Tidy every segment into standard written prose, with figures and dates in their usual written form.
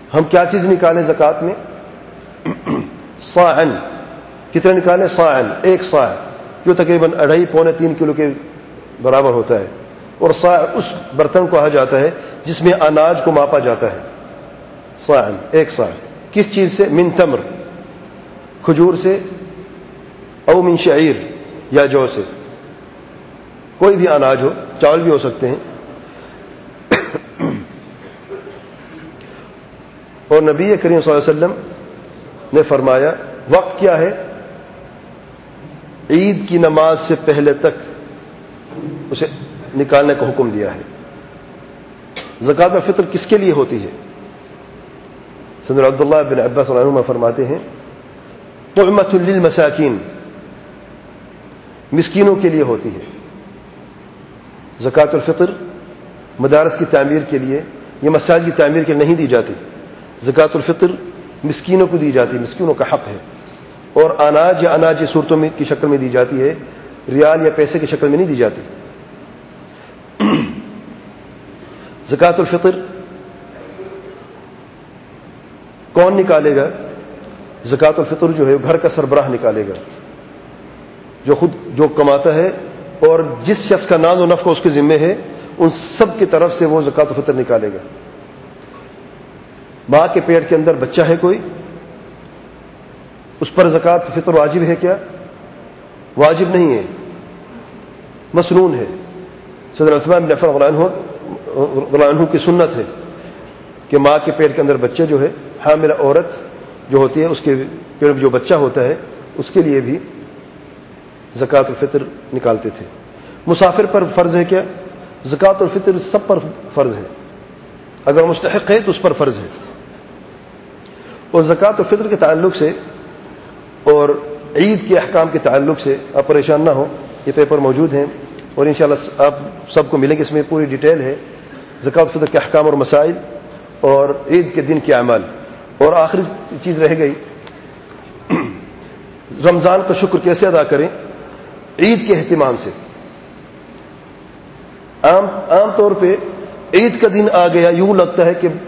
ہم کیا چیز نکالیں زکوٰۃ میں؟ صاعن. کتنے نکالیں؟ صاعن، ایک صاع، جو تقریباً 2.5-3 کلو کے برابر ہوتا ہے. اور صاع اس برتن کو کہا جاتا ہے جس میں اناج کو ماپا جاتا ہے. صاعن، ایک صاع. کس چیز سے؟ من تمر، کھجور سے، او من شعیر، یا جو سے. کوئی بھی اناج ہو، چاول بھی ہو سکتے ہیں. اور نبی کریم صلی اللہ علیہ وسلم نے فرمایا وقت کیا ہے؟ عید کی نماز سے پہلے تک اسے نکالنے کا حکم دیا ہے. زکوٰۃ الفطر کس کے لیے ہوتی ہے؟ سیدنا عبداللہ بن عباس رضی اللہ عنہما فرماتے ہیں طعمۃ للمساکین، مسکینوں کے لیے ہوتی ہے. زکوٰۃ الفطر مدارس کی تعمیر کے لیے یا مساجد کی تعمیر کے لیے نہیں دی جاتی. زکوٰۃ الفطر مسکینوں کو دی جاتی، مسکینوں کا حق ہے. اور اناج یا اناج صورتوں میں کی شکل میں دی جاتی ہے، ریال یا پیسے کی شکل میں نہیں دی جاتی. زکوٰۃ الفطر کون نکالے گا؟ زکوٰۃ الفطر جو ہے گھر کا سربراہ نکالے گا، جو کماتا ہے اور جس شخص کا ناز و نفع اس کے ذمے ہے، ان سب کی طرف سے وہ زکوٰۃ الفطر نکالے گا. ماں کے پیٹ کے اندر بچہ ہے کوئی، اس پر زکوٰۃ الفطر واجب ہے کیا؟ واجب نہیں ہے، مسنون ہے. سیدنا عثمان بن عفان رضی اللہ عنہ کی سنت ہے کہ ماں کے پیٹ کے اندر بچے جو ہے، حاملہ عورت جو ہوتی ہے اس کے پیٹ میں جو بچہ ہوتا ہے اس کے لیے بھی زکوٰۃ الفطر نکالتے تھے. مسافر پر فرض ہے کیا؟ زکوٰۃ الفطر سب پر فرض ہے، اگر مستحق ہے تو اس پر فرض ہے. اور زکوٰۃ الفطر کے تعلق سے اور عید کے احکام کے تعلق سے آپ پریشان نہ ہو، یہ پیپر موجود ہیں اور انشاءاللہ آپ سب کو ملیں گے. اس میں پوری ڈیٹیل ہے زکوٰۃ الفطر کے احکام اور مسائل اور عید کے دن کے اعمال. اور آخری چیز رہ گئی، رمضان کا شکر کیسے ادا کریں؟ عید کے اہتمام سے. عام طور پہ عید کا دن آ گیا یوں لگتا ہے کہ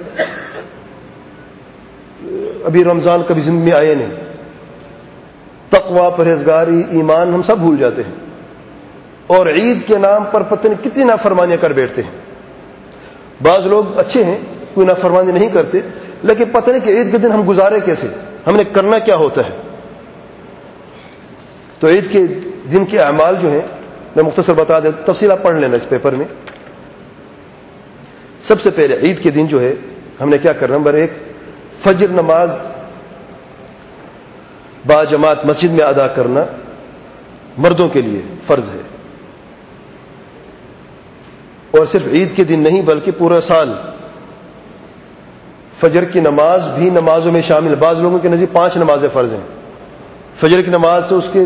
ابھی رمضان کبھی زندگی میں آئے نہیں. تقوی، پرہیزگاری، ایمان ہم سب بھول جاتے ہیں اور عید کے نام پر پتہ نہیں کتنی نافرمانیاں کر بیٹھتے ہیں. بعض لوگ اچھے ہیں، کوئی نافرمانی نہیں کرتے، لیکن پتہ نہیں کہ عید کے دن ہم گزارے کیسے، ہم نے کرنا کیا ہوتا ہے. تو عید کے دن کے اعمال جو ہیں میں مختصر بتا دیں، تفصیل آپ پڑھ لینا اس پیپر میں. سب سے پہلے عید کے دن جو ہے ہم نے کیا کرنا؟ نمبر 1، فجر نماز با جماعت مسجد میں ادا کرنا مردوں کے لیے فرض ہے. اور صرف عید کے دن نہیں بلکہ پورا سال فجر کی نماز بھی نمازوں میں شامل. بعض لوگوں کے نزدیک 5 نمازیں فرض ہیں. فجر کی نماز تو اس کے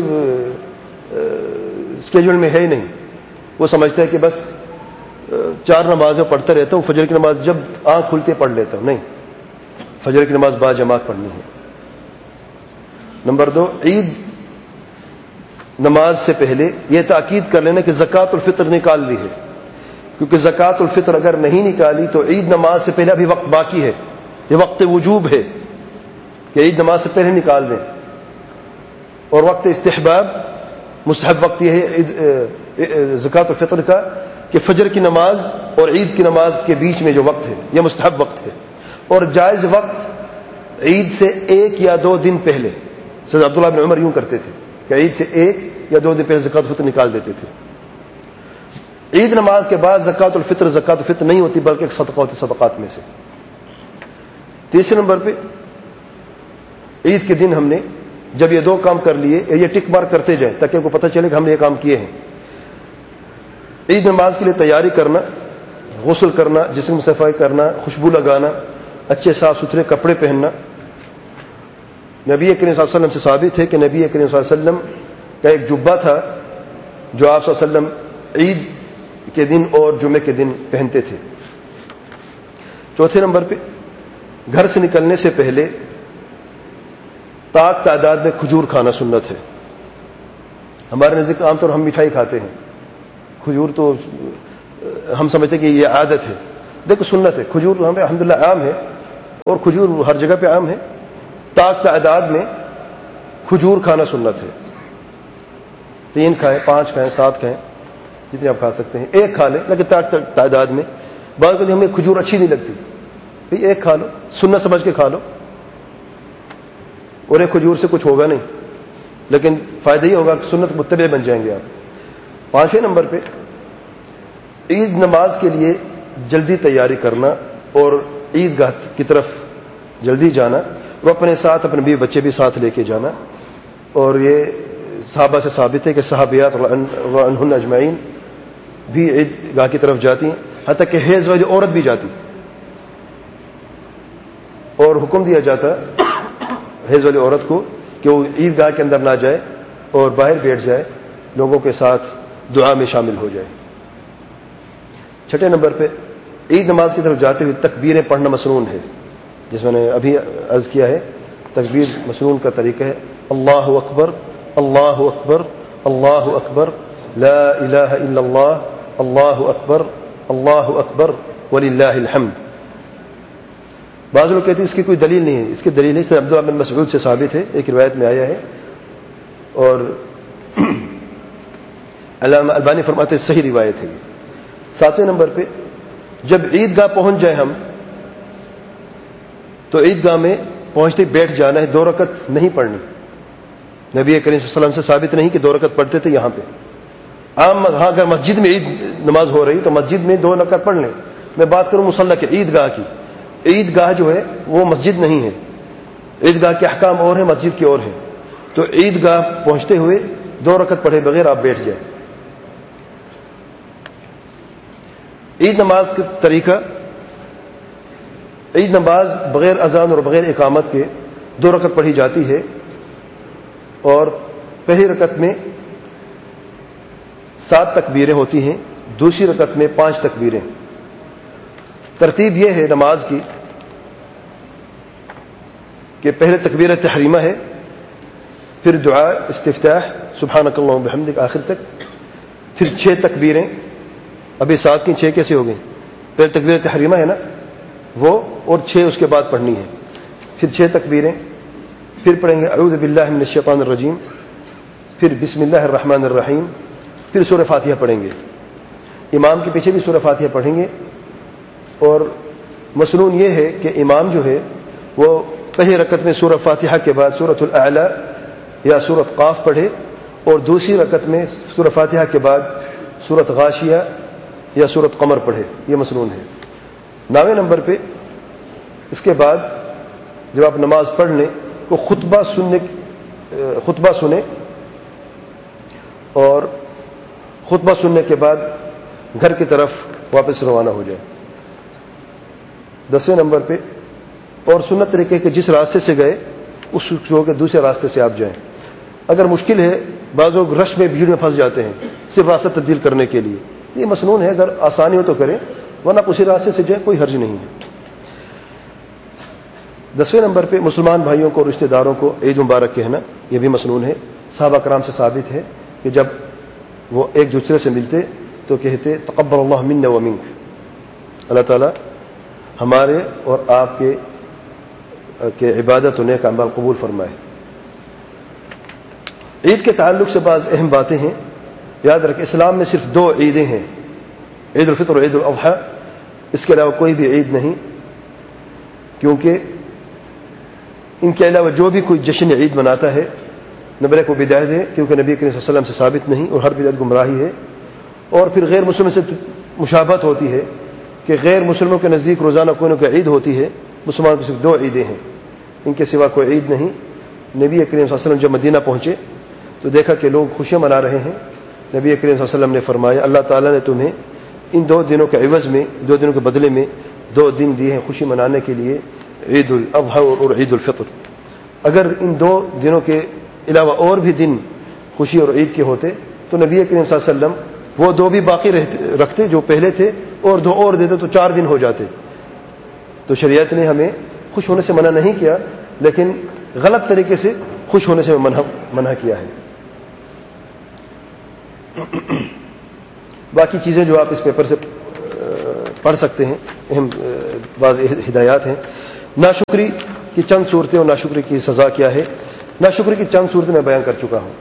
اسکیجول میں ہے ہی نہیں. وہ سمجھتا ہے کہ بس 4 نمازیں پڑھتا رہتا ہوں، فجر کی نماز جب آنکھ کھلتے پڑھ لیتا ہوں. نہیں، فجر کی نماز با جماعت پڑھنی ہے. نمبر 2، عید نماز سے پہلے یہ تاکید کر لینا کہ زکوٰۃ الفطر نکال لی ہے، کیونکہ زکوٰۃ الفطر اگر نہیں نکالی تو عید نماز سے پہلے ابھی وقت باقی ہے. یہ وقت وجوب ہے کہ عید نماز سے پہلے نکال دیں. اور وقت استحباب، مستحب وقت یہ ہے زکوٰۃ الفطر کا کہ فجر کی نماز اور عید کی نماز کے بیچ میں جو وقت ہے یہ مستحب وقت ہے. اور جائز وقت عید سے 1 یا 2 دن پہلے. سیدنا عبداللہ بن عمر یوں کرتے تھے کہ عید سے 1 یا 2 دن پہلے زکوٰۃ الفطر نکال دیتے تھے. عید نماز کے بعد زکوٰۃ الفطر نہیں ہوتی بلکہ ایک صدقہ ہوتی صدقات میں سے. تیسرے نمبر پہ عید کے دن ہم نے جب یہ 2 کام کر لیے، یہ ٹک مارک کرتے جائیں تاکہ کو پتہ چلے کہ ہم نے یہ کام کیے ہیں. عید نماز کے لیے تیاری کرنا، غسل کرنا، جسم صفائی کرنا، خوشبو لگانا، اچھے صاف ستھرے کپڑے پہننا. نبی کریم صلی اللہ علیہ وسلم سے ثابت ہے کہ نبی کریم صلی اللہ علیہ وسلم کا ایک جبہ تھا جو آپ صلی اللہ علیہ وسلم عید کے دن اور جمعے کے دن پہنتے تھے. چوتھے نمبر پہ گھر سے نکلنے سے پہلے طاق تعداد میں کھجور کھانا سنت ہے. ہمارے نزدیک عام طور ہم مٹھائی کھاتے ہیں، کھجور تو ہم سمجھتے کہ یہ عادت ہے. دیکھو سنت ہے، کھجور ہمیں الحمدللہ عام ہے اور کھجور ہر جگہ پہ عام ہے. طاق تعداد میں کھجور کھانا سنت ہے. 3 کھائیں، 5 کھائیں، 7 کھائیں، جتنے آپ کھا سکتے ہیں. 1 کھا لیں لیکن طاق تعداد میں. بعض کہتے ہمیں کھجور اچھی نہیں لگتی، بھئی 1 کھا لو، سنت سمجھ کے کھا لو، اور 1 کھجور سے کچھ ہوگا نہیں، لیکن فائدہ یہ ہوگا کہ سنت متبع بن جائیں گے آپ. 5ویں نمبر پہ عید نماز کے لیے جلدی تیاری کرنا اور عیدگاہ کی طرف جلدی جانا، اور اپنے ساتھ اپنے بیوی بچے بھی ساتھ لے کے جانا. اور یہ صحابہ سے ثابت ہے کہ صحابیات عنہن اجمعین بھی عیدگاہ کی طرف جاتی ہیں، حتیٰ کہ حیض والی عورت بھی جاتی، اور حکم دیا جاتا حیض والی عورت کو کہ وہ عیدگاہ کے اندر نہ جائے اور باہر بیٹھ جائے، لوگوں کے ساتھ دعا میں شامل ہو جائے. 6 نمبر پہ عید نماز کی طرف جاتے ہوئے تکبیریں پڑھنا مسنون ہے. جس میں نے ابھی عرض کیا ہے، تکبیر مسنون کا طریقہ ہے اللہ اکبر، اللہ اکبر، اللہ اکبر، لا الہ الا اللہ، اللہ اکبر، اللہ اکبر وللہ الحمد. بعض لوگ کہتے ہیں اس کی کوئی دلیل نہیں ہے. اس کی دلیل ہے عبداللہ بن مسعود سے ثابت ہے، ایک روایت میں آیا ہے، اور علامہ البانی فرماتے ہیں صحیح روایت ہے. 7ویں نمبر پہ جب عیدگاہ پہنچ جائے ہم تو عیدگاہ میں پہنچتے بیٹھ جانا ہے. 2 رکعت نہیں پڑھنی. نبی کریم صلی اللہ علیہ وسلم سے ثابت نہیں کہ 2 رکعت پڑھتے تھے یہاں پہ. عام ہاں اگر مسجد میں عید نماز ہو رہی تو مسجد میں 2 رکعت پڑھ لیں. میں بات کروں مصلی کی، عیدگاہ کی. عیدگاہ جو ہے وہ مسجد نہیں ہے. عیدگاہ کے احکام اور ہیں، مسجد کے اور ہیں. تو عیدگاہ پہنچتے ہوئے 2 رکعت پڑھے بغیر آپ بیٹھ جائیں. عید نماز کا طریقہ، عید نماز بغیر اذان اور بغیر اقامت کے 2 رکعت پڑھی جاتی ہے، اور پہلی رکعت میں 7 تکبیریں ہوتی ہیں، دوسری رکعت میں 5 تکبیریں. ترتیب یہ ہے نماز کی کہ پہلے تکبیر تحریمہ ہے، پھر دعا استفتاح سبحانک اللہم بحمدک آخر تک، پھر 6 تکبیریں. ابھی 7 کی 6 کیسے ہو گئی؟ پہلے تکبیر تحریمہ ہے نا وہ، اور 6 اس کے بعد پڑھنی ہے. پھر 6 تکبیریں، پھر پڑھیں گے اعوذ باللہ من الشیطان الرجیم، پھر بسم اللہ الرحمن الرحیم، پھر سورہ فاتحہ پڑھیں گے. امام کے پیچھے بھی سورہ فاتحہ پڑھیں گے. اور مسنون یہ ہے کہ امام جو ہے وہ پہلی رکعت میں سورہ فاتحہ کے بعد سورۃ الاعلی یا سورۃ قاف پڑھے، اور دوسری رکعت میں سورہ فاتحہ کے بعد سورۃ غاشیہ یا سورۃ قمر پڑھے. یہ مسنون ہے. 9ویں نمبر پہ اس کے بعد جب آپ نماز پڑھ لیں تو خطبہ سنیں، اور خطبہ سننے کے بعد گھر کی طرف واپس روانہ ہو جائے. 10ویں نمبر پہ اور سنت طریقے کہ جس راستے سے گئے اس کے دوسرے راستے سے آپ جائیں. اگر مشکل ہے، بعض لوگ رش میں بھیڑ میں پھنس جاتے ہیں صرف راستہ تبدیل کرنے کے لیے. یہ مسنون ہے، اگر آسانی ہو تو کریں، ورنہ اسی راستے سے جائیں، کوئی حرج نہیں ہے. 10ویں نمبر پہ مسلمان بھائیوں کو، رشتہ داروں کو عید مبارک کہنا، یہ بھی مسنون ہے. صحابہ کرام سے ثابت ہے کہ جب وہ ایک دوسرے سے ملتے تو کہتے تقبل اللہ منا ومنک، اللہ تعالیٰ ہمارے اور آپ کے عبادت و نیک اعمال قبول فرمائے. عید کے تعلق سے بعض اہم باتیں ہیں. یاد رکھیں اسلام میں صرف 2 عیدیں ہیں، عید الفطر اور عید الاضحیٰ. اس کے علاوہ کوئی بھی عید نہیں، کیونکہ ان کے علاوہ جو بھی کوئی جشن عید مناتا ہے نمبر 1 کو بدعت ہے، کیونکہ نبی کریم صلی اللہ علیہ وسلم سے ثابت نہیں، اور ہر بدعت گمراہی ہے. اور پھر غیر مسلم سے مشابہت ہوتی ہے کہ غیر مسلموں کے نزدیک روزانہ کوئی نہ کوئی عید ہوتی ہے. مسلمان کو صرف 2 عیدیں ہیں، ان کے سوا کوئی عید نہیں. نبی کریم صلی اللہ علیہ وسلم جب مدینہ پہنچے تو دیکھا کہ لوگ خوشیاں منا رہے ہیں. نبی کریم صلی اللہ علیہ وسلم نے فرمایا اللہ تعالیٰ نے تمہیں ان 2 دنوں کے عوض میں، 2 دنوں کے بدلے میں 2 دن دیے ہیں خوشی منانے کے لیے، عید الاضحیٰ اور عید الفطر. اگر ان 2 دنوں کے علاوہ اور بھی دن خوشی اور عید کے ہوتے تو نبی کریم صلی اللہ علیہ وسلم وہ 2 بھی باقی رکھتے جو پہلے تھے، اور 2 اور دیتے تو 4 دن ہو جاتے. تو شریعت نے ہمیں خوش ہونے سے منع نہیں کیا، لیکن غلط طریقے سے خوش ہونے سے منع کیا ہے. باقی چیزیں جو آپ اس پیپر سے پڑھ سکتے ہیں، اہم بعض ہدایات ہیں. ناشکری کی چند صورتیں اور ناشکری کی سزا کیا ہے. ناشکری کی چند صورتیں میں بیان کر چکا ہوں.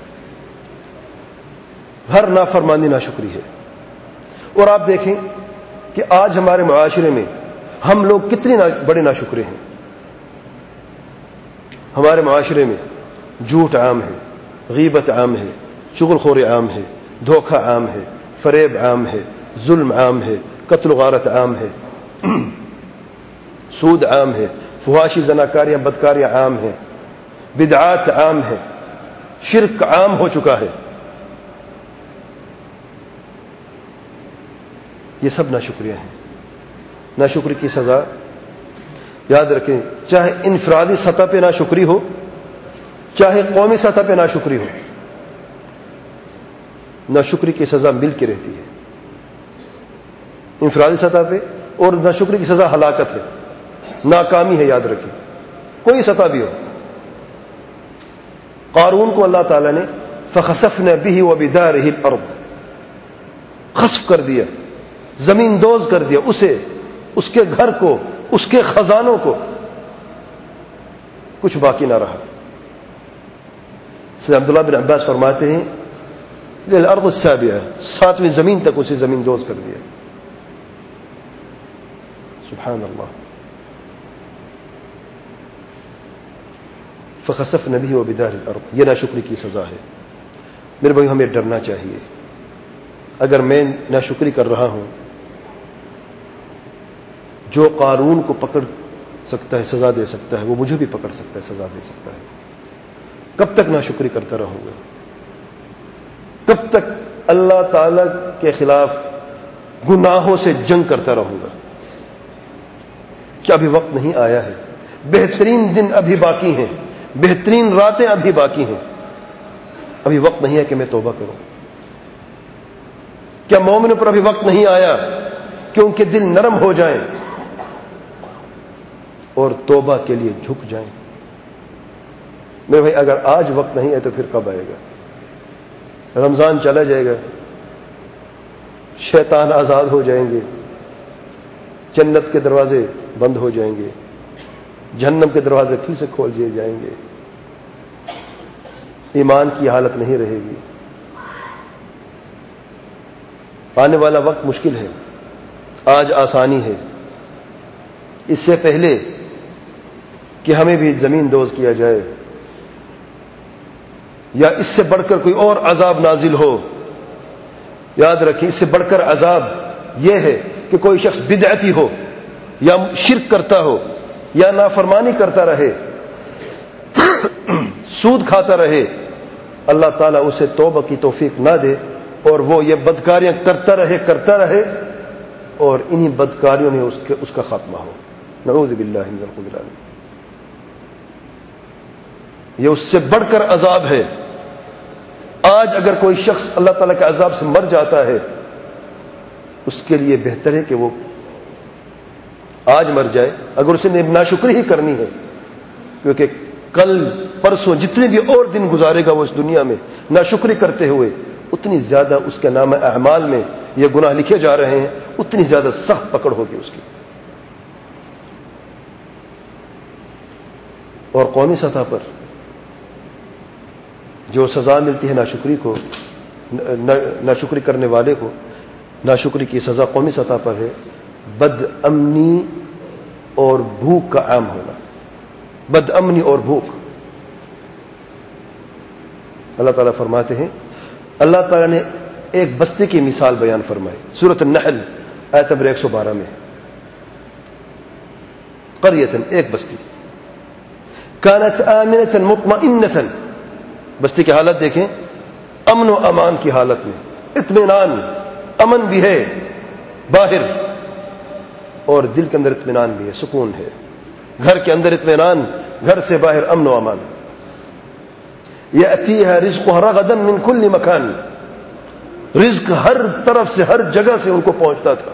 ہر نافرمانی ناشکری ہے. اور آپ دیکھیں کہ آج ہمارے معاشرے میں ہم لوگ کتنے بڑے ناشکرے ہیں. ہمارے معاشرے میں جھوٹ عام ہے، غیبت عام ہے، چغل خوری عام ہے، دھوکہ عام ہے، فریب عام ہے، ظلم عام ہے، قتل و غارت عام ہے، سود عام ہے، فحاشی زناکاریاں بدکاریاں عام ہیں، بدعات عام ہے، شرک عام ہو چکا ہے. یہ سب ناشکریاں ہیں. ناشکری کی سزا یاد رکھیں، چاہے انفرادی سطح پہ ناشکری ہو، چاہے قومی سطح پہ ناشکری ہو، ناشکری کی سزا مل کے رہتی ہے. انفرادی سطح پہ اور ناشکری کی سزا ہلاکت ہے، ناکامی ہے. یاد رکھیں کوئی سطح بھی ہو. قارون کو اللہ تعالیٰ نے فخسفنا به وبداره الارض، خسف کر دیا، زمین دوز کر دیا، اسے، اس کے گھر کو، اس کے خزانوں کو، کچھ باقی نہ رہا. سید عبداللہ بن عباس فرماتے ہیں الارض السابعہ، 7ویں زمین تک اسے زمین دوز کر دیا. سبحان اللہ. فخسفنا به وبداره الارض، یہ ناشکری کی سزا ہے. میرے بھائی ہمیں ڈرنا چاہیے. اگر میں ناشکری کر رہا ہوں، جو قارون کو پکڑ سکتا ہے، سزا دے سکتا ہے، وہ مجھے بھی پکڑ سکتا ہے، سزا دے سکتا ہے. کب تک ناشکری کرتا رہوں گا؟ کب تک اللہ تعالی کے خلاف گناہوں سے جنگ کرتا رہوں گا؟ کیا ابھی وقت نہیں آیا ہے؟ بہترین دن ابھی باقی ہیں، بہترین راتیں ابھی باقی ہیں. ابھی وقت نہیں ہے کہ میں توبہ کروں؟ کیا مومنوں پر ابھی وقت نہیں آیا کہ ان کے دل نرم ہو جائیں اور توبہ کے لیے جھک جائیں؟ میرے بھائی اگر آج وقت نہیں ہے تو پھر کب آئے گا؟ رمضان چلا جائے گا، شیطان آزاد ہو جائیں گے، جنت کے دروازے بند ہو جائیں گے، جہنم کے دروازے پھر سے کھول دیے جائیں گے، ایمان کی حالت نہیں رہے گی. آنے والا وقت مشکل ہے، آج آسانی ہے. اس سے پہلے کہ ہمیں بھی زمین دوز کیا جائے یا اس سے بڑھ کر کوئی اور عذاب نازل ہو، یاد رکھیں اس سے بڑھ کر عذاب یہ ہے کہ کوئی شخص بدعتی ہو یا شرک کرتا ہو یا نافرمانی کرتا رہے، سود کھاتا رہے، اللہ تعالیٰ اسے توبہ کی توفیق نہ دے اور وہ یہ بدکاریاں کرتا رہے اور انہی بدکاریوں میں اس کا خاتمہ ہو. نعوذ باللہ من الخذلان. یہ اس سے بڑھ کر عذاب ہے. آج اگر کوئی شخص اللہ تعالیٰ کے عذاب سے مر جاتا ہے، اس کے لیے بہتر ہے کہ وہ آج مر جائے اگر اسے ناشکری ہی کرنی ہے، کیونکہ کل پرسوں جتنے بھی اور دن گزارے گا وہ اس دنیا میں ناشکری کرتے ہوئے، اتنی زیادہ اس کے نام اعمال میں یہ گناہ لکھے جا رہے ہیں، اتنی زیادہ سخت پکڑ ہوگی اس کی. اور قومی سطح پر جو سزا ملتی ہے ناشکری کو، ناشکری کرنے والے کو، ناشکری کی سزا قومی سطح پر ہے بد امنی اور بھوک کا عام ہونا. بد امنی اور بھوک. اللہ تعالیٰ فرماتے ہیں، اللہ تعالیٰ نے ایک بستی کی مثال بیان فرمائی سورۃ النحل آیت نمبر 112 میں. قریۃ، ایک بستی، کانت آمنۃ مطمئنۃ، بستی کی حالت دیکھیں، امن و امان کی حالت میں، اطمینان، امن بھی ہے باہر اور دل کے اندر اطمینان بھی ہے، سکون ہے. گھر کے اندر اطمینان، گھر سے باہر امن و امان. یأتیہا رزقہا رغدا من کل مکان، رزق ہر طرف سے، ہر جگہ سے ان کو پہنچتا تھا.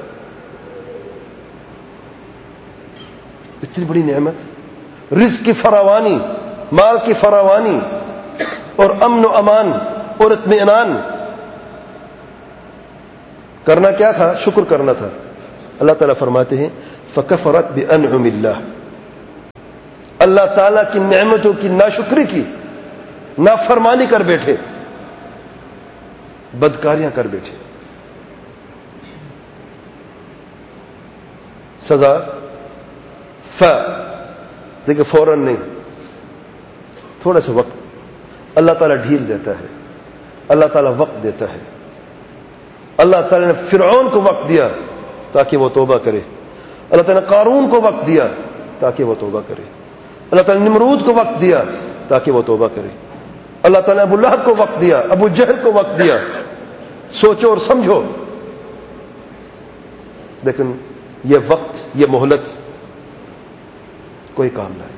اتنی بڑی نعمت، رزق کی فراوانی، مال کی فراوانی اور امن و امان اور اطمینان. کرنا کیا تھا؟ شکر کرنا تھا. اللہ تعالیٰ فرماتے ہیں فکفرت بانعم اللہ، اللہ تعالیٰ کی نعمتوں کی ناشکری کی، نافرمانی کر بیٹھے، بدکاریاں کر بیٹھے، سزا دیکھیں فوراً نہیں، تھوڑا سا وقت اللہ تعالیٰ ڈھیل دیتا ہے، اللہ تعالیٰ وقت دیتا ہے۔ اللہ تعالیٰ نے فرعون کو وقت دیا تاکہ وہ توبہ کرے، اللہ تعالیٰ نے قارون کو وقت دیا تاکہ وہ توبہ کرے، اللہ تعالیٰ نے نمرود کو وقت دیا تاکہ وہ توبہ کرے، اللہ تعالیٰ نے ابو لہب کو وقت دیا، ابو جہل کو وقت دیا۔ سوچو اور سمجھو، لیکن یہ وقت، یہ مہلت کوئی کام نہیں،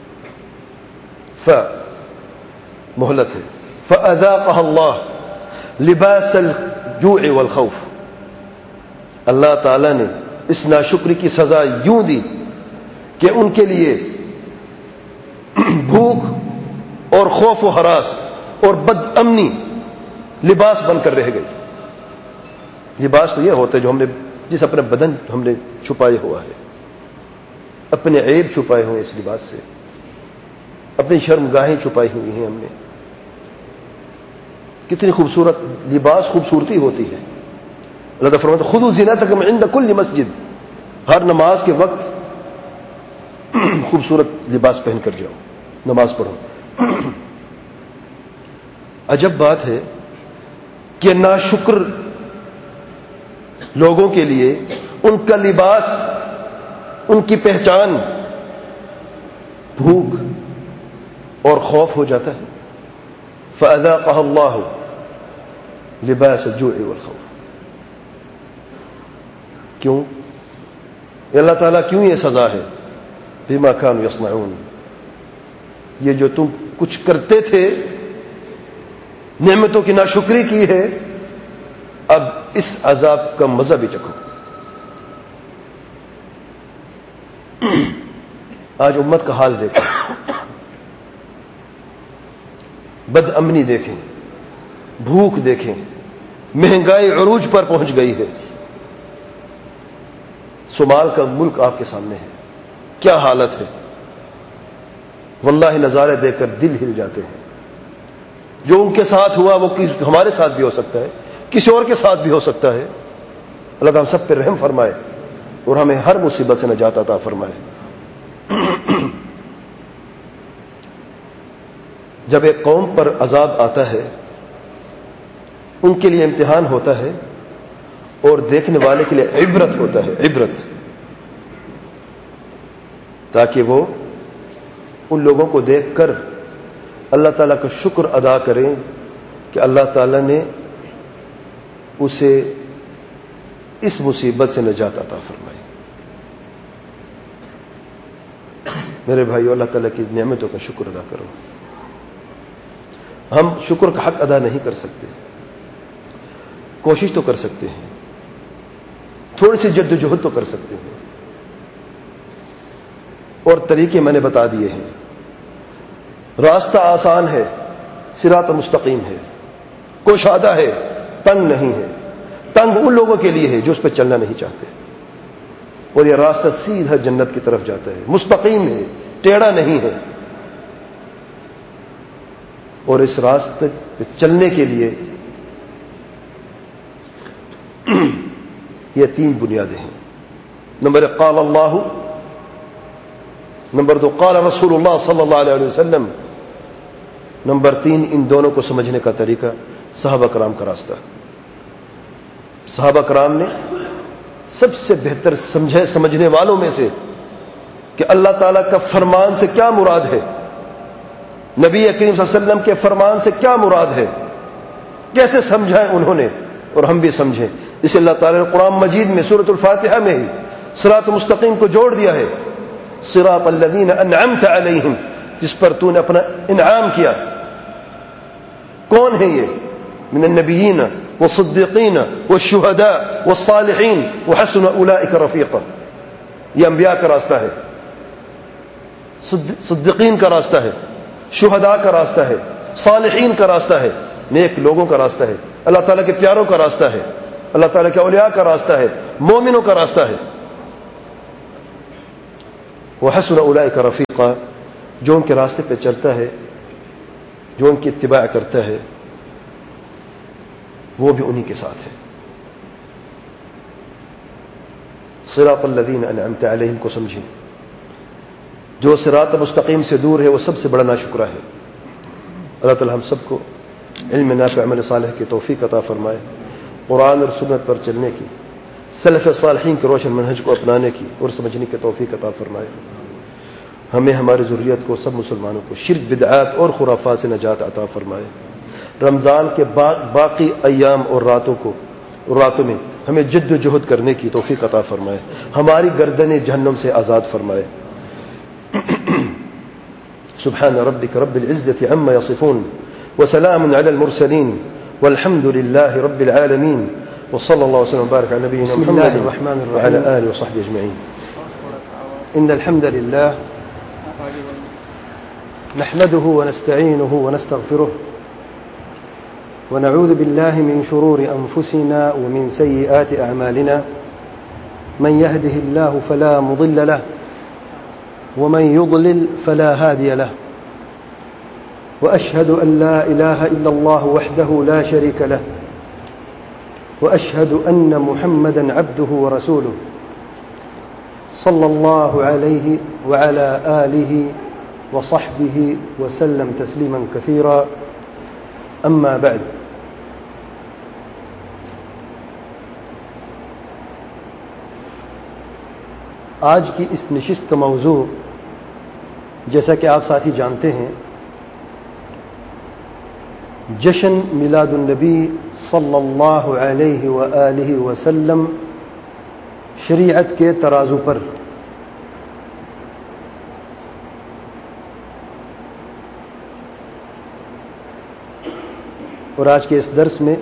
مہلت ہے۔ فَأَذَاقَهَا اللَّهُ لِبَاسَ الْجُوعِ وَالْخَوْفِ، اللہ تعالیٰ نے اس ناشکری کی سزا یوں دی کہ ان کے لیے بھوک اور خوف و ہراس اور بد امنی لباس بن کر رہ گئی۔ لباس تو یہ ہوتا ہے جو ہم نے جس اپنے بدن ہم نے چھپائے ہوا ہے، اپنے عیب چھپائے ہوئے اس لباس سے، اپنی شرمگاہیں چھپائی ہوئی ہیں ہم نے۔ کتنی خوبصورت لباس خوبصورتی ہوتی ہے۔ اللہ تعالیٰ فرماتا ہے خذوا زینتکم عند کل مسجد، ہر نماز کے وقت خوبصورت لباس پہن کر جاؤ، نماز پڑھو۔ عجب بات ہے کہ ناشکر لوگوں کے لیے ان کا لباس، ان کی پہچان بھوک اور خوف ہو جاتا ہے۔ فَأَذَاقَهَا اللَّهُ لِبَاسَ الْجُوعِ وَالْخَوْفِ۔ کیوں؟ اللہ تعالیٰ کیوں یہ سزا ہے؟ بِمَا كَانُوا يَصْنَعُونَ، یہ جو تم کچھ کرتے تھے، نعمتوں کی ناشکری کی ہے، اب اس عذاب کا مزہ بھی چکھو۔ آج امت کا حال دیکھیں، بد امنی دیکھیں، بھوک دیکھیں، مہنگائی عروج پر پہنچ گئی ہے۔ صومال کا ملک آپ کے سامنے ہے، کیا حالت ہے، واللہ نظارے دیکھ کر دل ہل جاتے ہیں۔ جو ان کے ساتھ ہوا وہ ہمارے ساتھ بھی ہو سکتا ہے، کسی اور کے ساتھ بھی ہو سکتا ہے۔ اللہ تعالیٰ ہم سب پہ رحم فرمائے اور ہمیں ہر مصیبت سے نجات عطا فرمائے۔ جب ایک قوم پر عذاب آتا ہے، ان کے لیے امتحان ہوتا ہے اور دیکھنے والے کے لیے عبرت ہوتا ہے، عبرت، تاکہ وہ ان لوگوں کو دیکھ کر اللہ تعالیٰ کا شکر ادا کریں کہ اللہ تعالیٰ نے اسے اس مصیبت سے نجات عطا فرمائی۔ میرے بھائیو، اللہ تعالیٰ کی نعمتوں کا شکر ادا کرو۔ ہم شکر کا حق ادا نہیں کر سکتے، کوشش تو کر سکتے ہیں، تھوڑی سی جد و جہد تو کر سکتے ہیں، اور طریقے میں نے بتا دیے ہیں۔ راستہ آسان ہے، صراط مستقیم ہے، کوشادہ ہے، تنگ نہیں ہے۔ تنگ ان لوگوں کے لیے ہے جو اس پہ چلنا نہیں چاہتے، اور یہ راستہ سیدھا جنت کی طرف جاتا ہے، مستقیم ہے، ٹیڑھا نہیں ہے۔ اور اس راستے پہ چلنے کے لیے یہ تین بنیادیں ہیں۔ نمبر ایک قال اللہ، نمبر دو قال رسول اللہ صلی اللہ علیہ وسلم، نمبر تین ان دونوں کو سمجھنے کا طریقہ صحابہ کرام کا راستہ۔ صحابہ کرام نے سب سے بہتر سمجھنے والوں میں سے کہ اللہ تعالیٰ کا فرمان سے کیا مراد ہے، نبی کریم صلی اللہ علیہ وسلم کے فرمان سے کیا مراد ہے، کیسے سمجھائیں انہوں نے، اور ہم بھی سمجھیں۔ اسے اللہ تعالیٰ نے قرآن مجید میں سورۃ الفاتحہ میں ہی صراط مستقیم کو جوڑ دیا ہے، صراط الذین انعمت علیہم، جس پر تو نے اپنا انعام کیا۔ کون ہے یہ؟ من النبیین والصدیقین والشہداء والصالحین وحسن اولئک رفیقا۔ یہ انبیاء کا راستہ ہے، صدیقین کا راستہ ہے، شہداء کا راستہ ہے، صالحین کا راستہ ہے، نیک لوگوں کا راستہ ہے، اللہ تعالیٰ کے پیاروں کا راستہ ہے، اللہ تعالیٰ کے اولیاء کا راستہ ہے، مومنوں کا راستہ ہے۔ وحسن اولئک رفیقا، جو ان کے راستے پہ چلتا ہے، جو ان کی اتباع کرتا ہے، وہ بھی انہی کے ساتھ ہے۔ صراط الذین انعمت علیہم کو سمجھیں، جو صراط مستقیم سے دور ہے وہ سب سے بڑا ناشکرہ ہے۔ اللہ تعالی ہم سب کو علم نافع عمل صالح کی توفیق عطا فرمائے، قرآن اور سنت پر چلنے کی، سلف صالحین کے روشن منہج کو اپنانے کی اور سمجھنے کی توفیق عطا فرمائے۔ ہمیں، ہماری ذریت کو، سب مسلمانوں کو شرک، بدعات اور خرافات سے نجات عطا فرمائے۔ رمضان کے باقی ایام اور راتوں میں ہمیں جد و جہد کرنے کی توفیق عطا فرمائے، ہماری گردنیں جہنم سے آزاد فرمائے۔ سبحان ربک رب العزة عما يصفون وسلام على المرسلين والحمد لله رب العالمين وصلى الله وسلم وبارك على نبينا محمد بسم الله الرحمن الرحيم وعلى آله وصحبه أجمعين. إن الحمد لله نحمده ونستعينه ونستغفره ونعوذ بالله من شرور أنفسنا ومن سيئات أعمالنا، من يهده الله فلا مضل له ومن يضلل فلا هادي له، وأشهد أن لا إله إلا الله وحده لا شريك له، وأشهد أن محمدا عبده ورسوله صلى الله عليه وعلى آله وصحبه وسلم تسليما كثيرا. أما بعد، آج کی اس نشست کا موضوع، جیسا کہ آپ ساتھی جانتے ہیں، جشن میلاد النبی صلی اللہ علیہ وآلہ وسلم شریعت کے ترازو پر۔ اور آج کے اس درس میں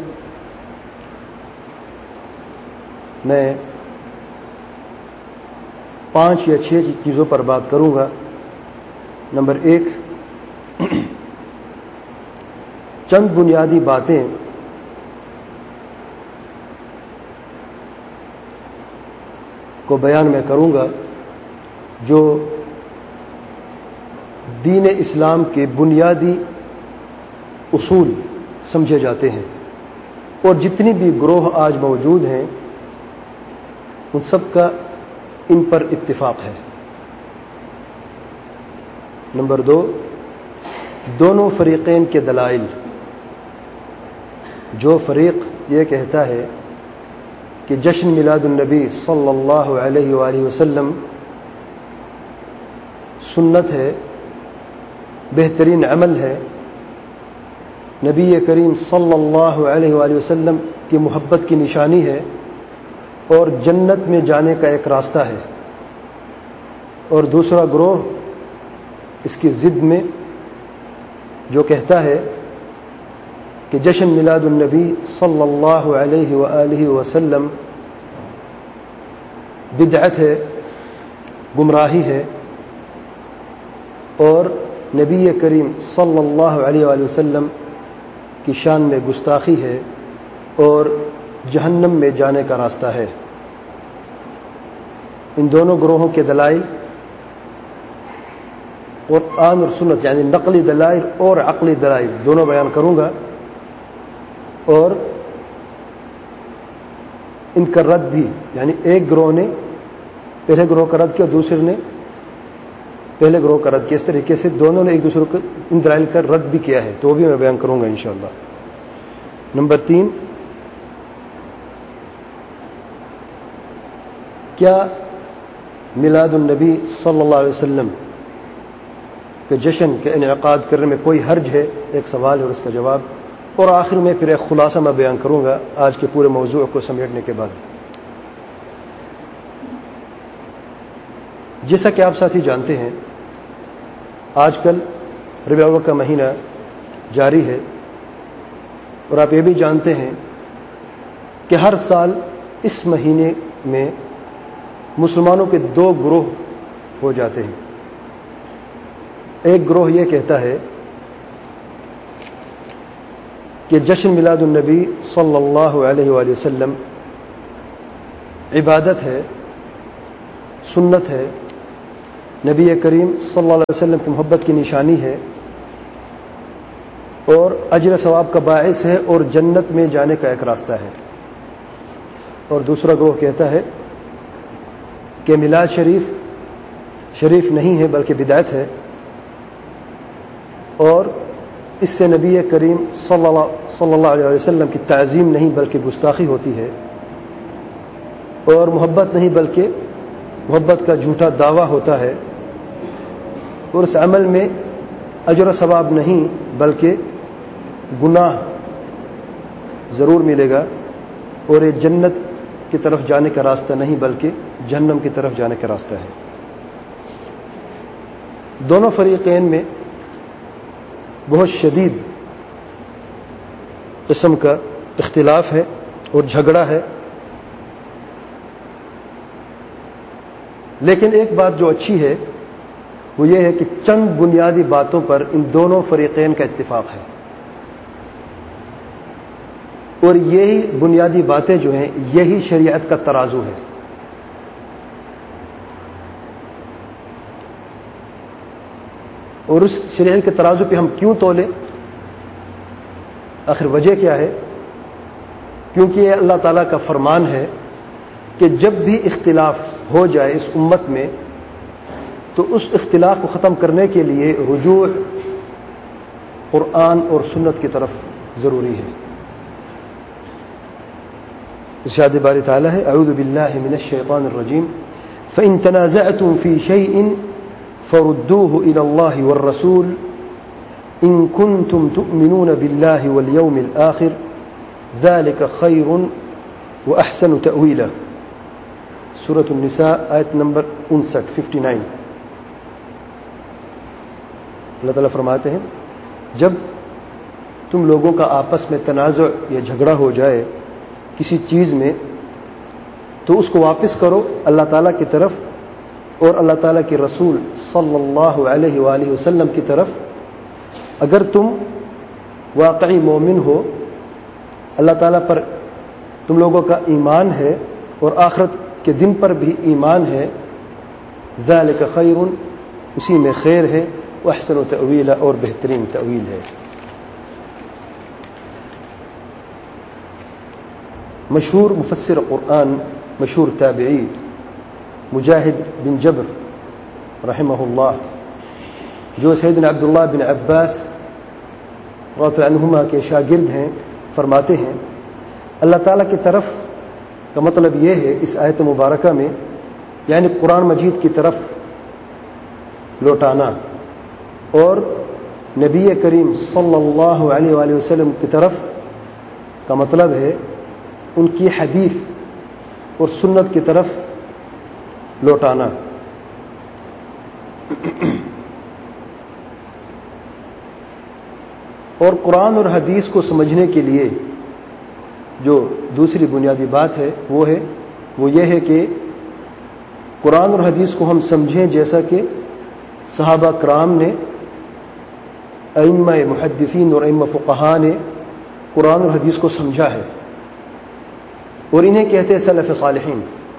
میں 5 یا 6 چیزوں پر بات کروں گا۔ نمبر 1، چند بنیادی باتیں کو بیان میں کروں گا جو دین اسلام کے بنیادی اصول سمجھے جاتے ہیں، اور جتنی بھی گروہ آج موجود ہیں ان سب کا ان پر اتفاق ہے۔ نمبر 2، دونوں فریقین کے دلائل۔ جو فریق یہ کہتا ہے کہ جشن میلاد النبی صلی اللہ علیہ وآلہ وسلم سنت ہے، بہترین عمل ہے، نبی کریم صلی اللہ علیہ وآلہ وسلم کی محبت کی نشانی ہے اور جنت میں جانے کا ایک راستہ ہے، اور دوسرا گروہ اس کی ضد میں جو کہتا ہے کہ جشن میلاد النبی صلی اللہ علیہ وآلہ وسلم بدعت ہے، گمراہی ہے، اور نبی کریم صلی اللہ علیہ وآلہ وسلم کی شان میں گستاخی ہے اور جہنم میں جانے کا راستہ ہے۔ ان دونوں گروہوں کے دلائل قرآن اور سنت، یعنی نقلی دلائل اور عقلی دلائل دونوں بیان کروں گا، اور ان کا رد بھی، یعنی ایک گروہ نے پہلے گروہ کا رد کیا، دوسرے نے پہلے گروہ کا رد کیا، اس طریقے سے دونوں نے ایک دوسرے کو ان دلائل کا رد بھی کیا ہے، تو وہ بھی میں بیان کروں گا انشاءاللہ۔ نمبر 3، کیا میلاد النبی صلی اللہ علیہ وسلم کے جشن کے انعقاد کرنے میں کوئی حرج ہے؟ ایک سوال ہے اور اس کا جواب، اور آخر میں پھر ایک خلاصہ میں بیان کروں گا آج کے پورے موضوع کو سمیٹنے کے بعد۔ جیسا کہ آپ ساتھی جانتے ہیں، آج کل ربیع الاول کا مہینہ جاری ہے، اور آپ یہ بھی جانتے ہیں کہ ہر سال اس مہینے میں مسلمانوں کے 2 گروہ ہو جاتے ہیں۔ ایک گروہ یہ کہتا ہے کہ جشن میلاد النبی صلی اللہ علیہ وآلہ وسلم عبادت ہے، سنت ہے، نبی کریم صلی اللہ علیہ وسلم کی محبت کی نشانی ہے اور اجر ثواب کا باعث ہے اور جنت میں جانے کا ایک راستہ ہے. اور دوسرا گروہ کہتا ہے کہ میلاد شریف نہیں ہے بلکہ بدعت ہے اور اس سے نبی کریم صلی اللہ علیہ وسلم کی تعظیم نہیں بلکہ گستاخی ہوتی ہے اور محبت نہیں بلکہ محبت کا جھوٹا دعویٰ ہوتا ہے اور اس عمل میں اجر و ثواب نہیں بلکہ گناہ ضرور ملے گا اور یہ جنت کی طرف جانے کا راستہ نہیں بلکہ جہنم کی طرف جانے کا راستہ ہے. دونوں فریقین میں بہت شدید قسم کا اختلاف ہے اور جھگڑا ہے، لیکن ایک بات جو اچھی ہے وہ یہ ہے کہ چند بنیادی باتوں پر ان دونوں فریقین کا اتفاق ہے اور یہی بنیادی باتیں جو ہیں یہی شریعت کا ترازو ہے. اور اس شریعت کے ترازو پہ ہم کیوں تولیں؟ آخر وجہ کیا ہے؟ کیونکہ یہ اللہ تعالیٰ کا فرمان ہے کہ جب بھی اختلاف ہو جائے اس امت میں تو اس اختلاف کو ختم کرنے کے لیے رجوع قرآن اور سنت کی طرف ضروری ہے. ارشاد باری تعالیٰ ہے اعوذ باللہ من الشیطان الرجیم فإن تنازعتم في شيء فردوه إلى الله والرسول إن كنتم تؤمنون بالله واليوم الآخر ذلك خير وأحسن تأويلا. سورة النساء آیت نمبر 59. اللہ تعالیٰ فرماتے ہیں جب تم لوگوں کا آپس میں تنازع یا جھگڑا ہو جائے کسی چیز میں تو اس کو واپس کرو اللہ تعالیٰ کی طرف اور اللہ تعالیٰ کے رسول صلی اللہ علیہ وآلہ وسلم کی طرف. اگر تم واقعی مومن ہو، اللہ تعالیٰ پر تم لوگوں کا ایمان ہے اور آخرت کے دن پر بھی ایمان ہے، ذالک خیر، اسی میں خیر ہے، واحسن تأویلا، اور بہترین تأویل ہے. مشہور مفسر قرآن، مشہور تابعی مجاہد بن جبر رحمہ اللہ، جو سیدنا عبداللہ بن عباس رضی اللہ عنہما کے شاگرد ہیں، فرماتے ہیں اللہ تعالیٰ کی طرف کا مطلب یہ ہے اس آیت مبارکہ میں یعنی قرآن مجید کی طرف لوٹانا اور نبی کریم صلی اللہ علیہ وآلہ وسلم کی طرف کا مطلب ہے ان کی حدیث اور سنت کی طرف لوٹانا. اور قرآن اور حدیث کو سمجھنے کے لیے جو دوسری بنیادی بات ہے وہ یہ ہے کہ قرآن اور حدیث کو ہم سمجھیں جیسا کہ صحابہ کرام نے، ائمہ محدثین اور ائمہ فقہاء نے قرآن اور حدیث کو سمجھا ہے، اور انہیں کہتے ہیں سلف صالحین.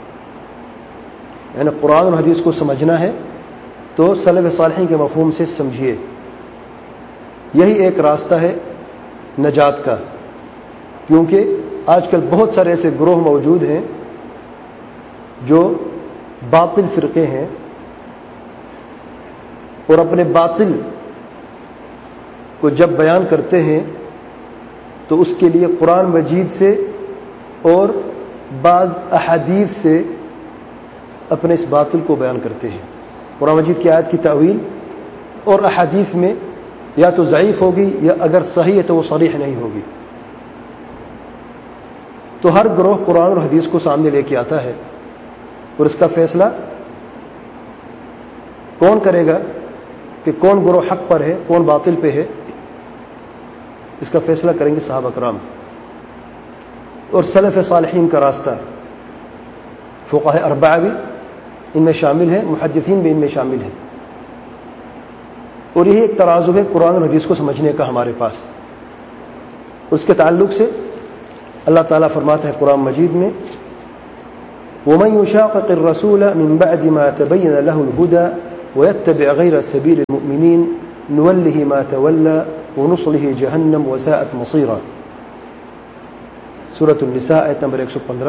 یعنی قرآن اور حدیث کو سمجھنا ہے تو سلف صالحین کے مفہوم سے سمجھیے. یہی ایک راستہ ہے نجات کا، کیونکہ آج کل بہت سارے ایسے گروہ موجود ہیں جو باطل فرقے ہیں اور اپنے باطل کو جب بیان کرتے ہیں تو اس کے لیے قرآن مجید سے اور بعض احادیث سے اپنے اس باطل کو بیان کرتے ہیں. قرآن مجید کی آیت کی تأویل اور احادیث میں یا تو ضعیف ہوگی یا اگر صحیح ہے تو وہ صریح نہیں ہوگی. تو ہر گروہ قرآن اور حدیث کو سامنے لے کے آتا ہے اور اس کا فیصلہ کون کرے گا کہ کون گروہ حق پر ہے کون باطل پہ ہے؟ اس کا فیصلہ کریں گے صحابہ کرام اور سلف صالحین کا راستہ. فقہاء اربعہ بھی ان میں شامل ہیں، محدثین بھی ان میں شامل ہیں، اور یہی ایک ترازو ہے قرآن اور حدیث کو سمجھنے کا ہمارے پاس. اس کے تعلق سے اللہ تعالیٰ فرماتا ہے قرآن مجید میں وَمَن يُشَاقِقِ الرَّسُولَ مِن بَعْدِ مَا تَبَيَّنَ لَهُ الْهُدَى ويتبع غير سبيل المؤمنين نوله ما تولى ونصله جهنم وساءت مصيرا. سورۃ النساء آیت نمبر 115.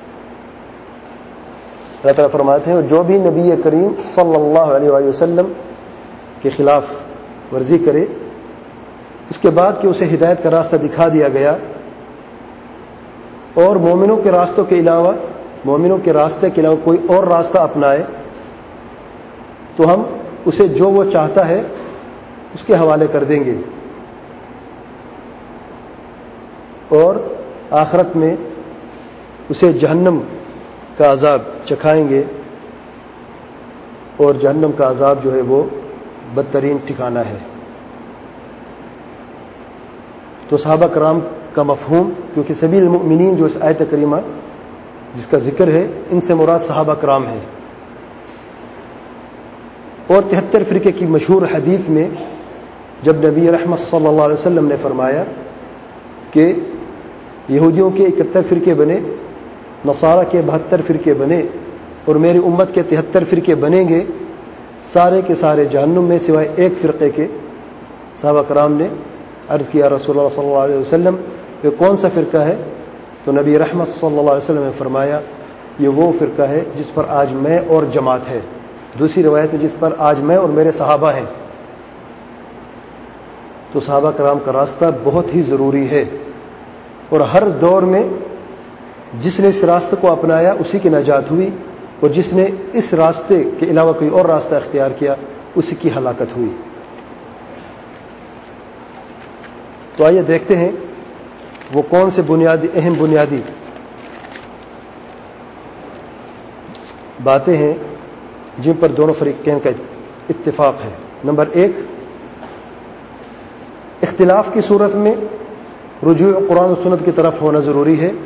اللہ تعالیٰ فرماتے ہیں جو بھی نبی کریم صلی اللہ علیہ وآلہ وسلم کے خلاف ورزی کرے اس کے بعد کہ اسے ہدایت کا راستہ دکھا دیا گیا اور مومنوں کے راستوں کے علاوہ کوئی اور راستہ اپنائے تو ہم اسے جو وہ چاہتا ہے اس کے حوالے کر دیں گے اور آخرت میں اسے جہنم کا عذاب چکھائیں گے اور جہنم کا عذاب جو ہے وہ بدترین ٹھکانہ ہے. تو صحابہ کرام کا مفہوم، کیونکہ سبیل المؤمنین جو اس آیت کریمہ جس کا ذکر ہے ان سے مراد صحابہ کرام ہیں. اور 73 فرقے کی مشہور حدیث میں جب نبی رحمت صلی اللہ علیہ وسلم نے فرمایا کہ یہودیوں کے 71 فرقے بنے، نصارہ کے 72 فرقے بنے اور میری امت کے 73 فرقے بنیں گے، سارے کے سارے جہنم میں سوائے ایک فرقے کے. صحابہ کرام نے عرض کیا رسول اللہ صلی اللہ علیہ وسلم یہ کون سا فرقہ ہے؟ تو نبی رحمت صلی اللہ علیہ وسلم نے فرمایا یہ وہ فرقہ ہے جس پر آج میں اور جماعت ہے. دوسری روایت میں جس پر آج میں اور میرے صحابہ ہیں. تو صحابہ کرام کا راستہ بہت ہی ضروری ہے اور ہر دور میں جس نے اس راستے کو اپنایا اسی کی نجات ہوئی اور جس نے اس راستے کے علاوہ کوئی اور راستہ اختیار کیا اسی کی ہلاکت ہوئی. تو آئیے دیکھتے ہیں وہ کون سے اہم بنیادی باتیں ہیں جن پر دونوں فریقین کا اتفاق ہے. نمبر 1، اختلاف کی صورت میں رجوع قرآن و سنت کی طرف ہونا ضروری ہے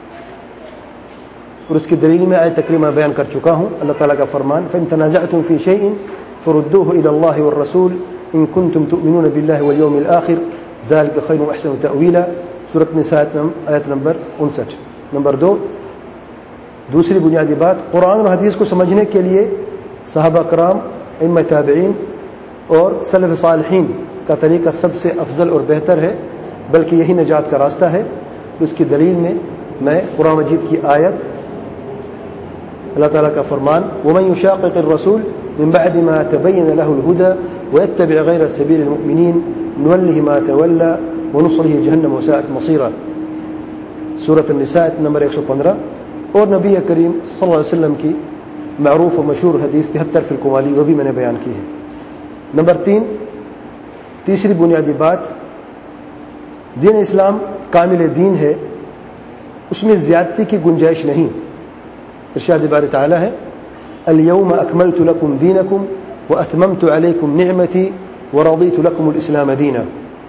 اور اس کی دلیل میں آیت کریمہ بیان کر چکا ہوں. اللہ تعالیٰ کا فرمان فَإِن تَنَازَعْتُمْ فِي شَيْءٍ فَرُدُّوهُ إِلَى اللَّهِ وَالرَّسُولِ إِن كُنتُمْ تُؤْمِنُونَ بِاللَّهِ وَالْيَوْمِ الْآخِرِ ذَلِكَ خَيْرٌ وَأَحْسَنُ تَأْوِيلًا. سورۃ نساء آیت نمبر 59. نمبر 2، دوسری بنیادی بات، قرآن اور حدیث کو سمجھنے کے لیے صحابہ کرام، ائمہ تابعین اور سلف صالحین کا طریقہ سب سے افضل اور بہتر ہے، بلکہ یہی نجات کا راستہ ہے. اس کی دلیل میں قرآن مجید کی آیت، اللہ تعالیٰ کا فرمان وَمَن يُشَاقِقِ الرَّسُولَ مِن بَعْدِ مَا تَبَيَّنَ لَهُ الْهُدَى وَيَتَّبِعْ غَيْرَ سَبِيلِ الْمُؤْمِنِينَ نُوَلِّهِ مَا تَوَلَّى وَنُصْلِهِ جَهَنَّمَ وَسَاءَتْ مَصِيرًا. سورۃ النساء نمبر 115. اور نبی کریم صلی اللہ علیہ وسلم کی معروف و مشہور حدیث 73 فرقوں والی وہ بھی میں نے بیان کی ہے. نمبر 3، تیسری بنیادی بات، دین اسلام کامل دین ہے، اس میں زیادتی کی گنجائش نہیں. ارشاد باری تعالی ہے اليوم اکملت لکم دینکم واتممت علیکم نعمتی ورضیت لکم الاسلام دینا.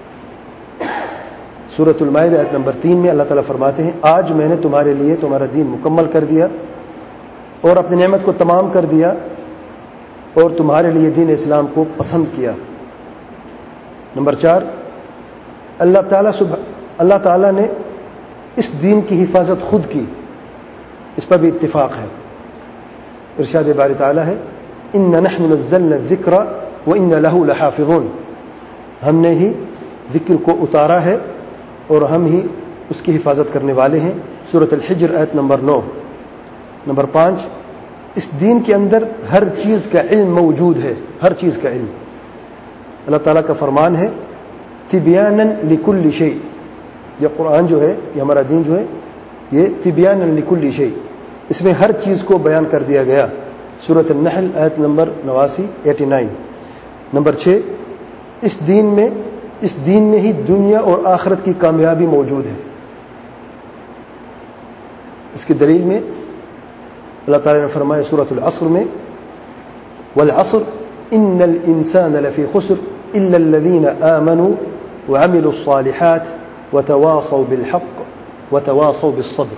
سورۃ المائدہ آیت نمبر 3 میں اللہ تعالیٰ فرماتے ہیں آج میں نے تمہارے لیے تمہارا دین مکمل کر دیا اور اپنی نعمت کو تمام کر دیا اور تمہارے لیے دین اسلام کو پسند کیا. نمبر 4، اللہ تعالیٰ نے اس دین کی حفاظت خود کی، اس پر بھی اتفاق ہے. ارشاد باری تعالیٰ ہے اِنَّا نَحْنُ نَزَّلْنَا الذِّكْرَ وَإِنَّا لَهُ لَحَافِظُونَ. ہم نے ہی ذکر کو اتارا ہے اور ہم ہی اس کی حفاظت کرنے والے ہیں. سورۃ الحجر آیت نمبر 9. نمبر 5، اس دین کے اندر ہر چیز کا علم موجود ہے، ہر چیز کا علم. اللہ تعالیٰ کا فرمان ہے تبیانا لکل شیء. یہ قرآن جو ہے، یہ ہمارا دین جو ہے، یہ تبیانا لکل شیء، اس میں ہر چیز کو بیان کر دیا گیا. سورۃ النحل آیت نمبر 89. نمبر 6، اس دین میں ہی دنیا اور آخرت کی کامیابی موجود ہے. اس کی دلیل میں اللہ تعالیٰ نے فرمایا سورۃ العصر میں والعصر ان الانسان لفی خسر الا الذین آمنوا وعملوا الصالحات وتواصوا بالحق وتواصوا بالصبر.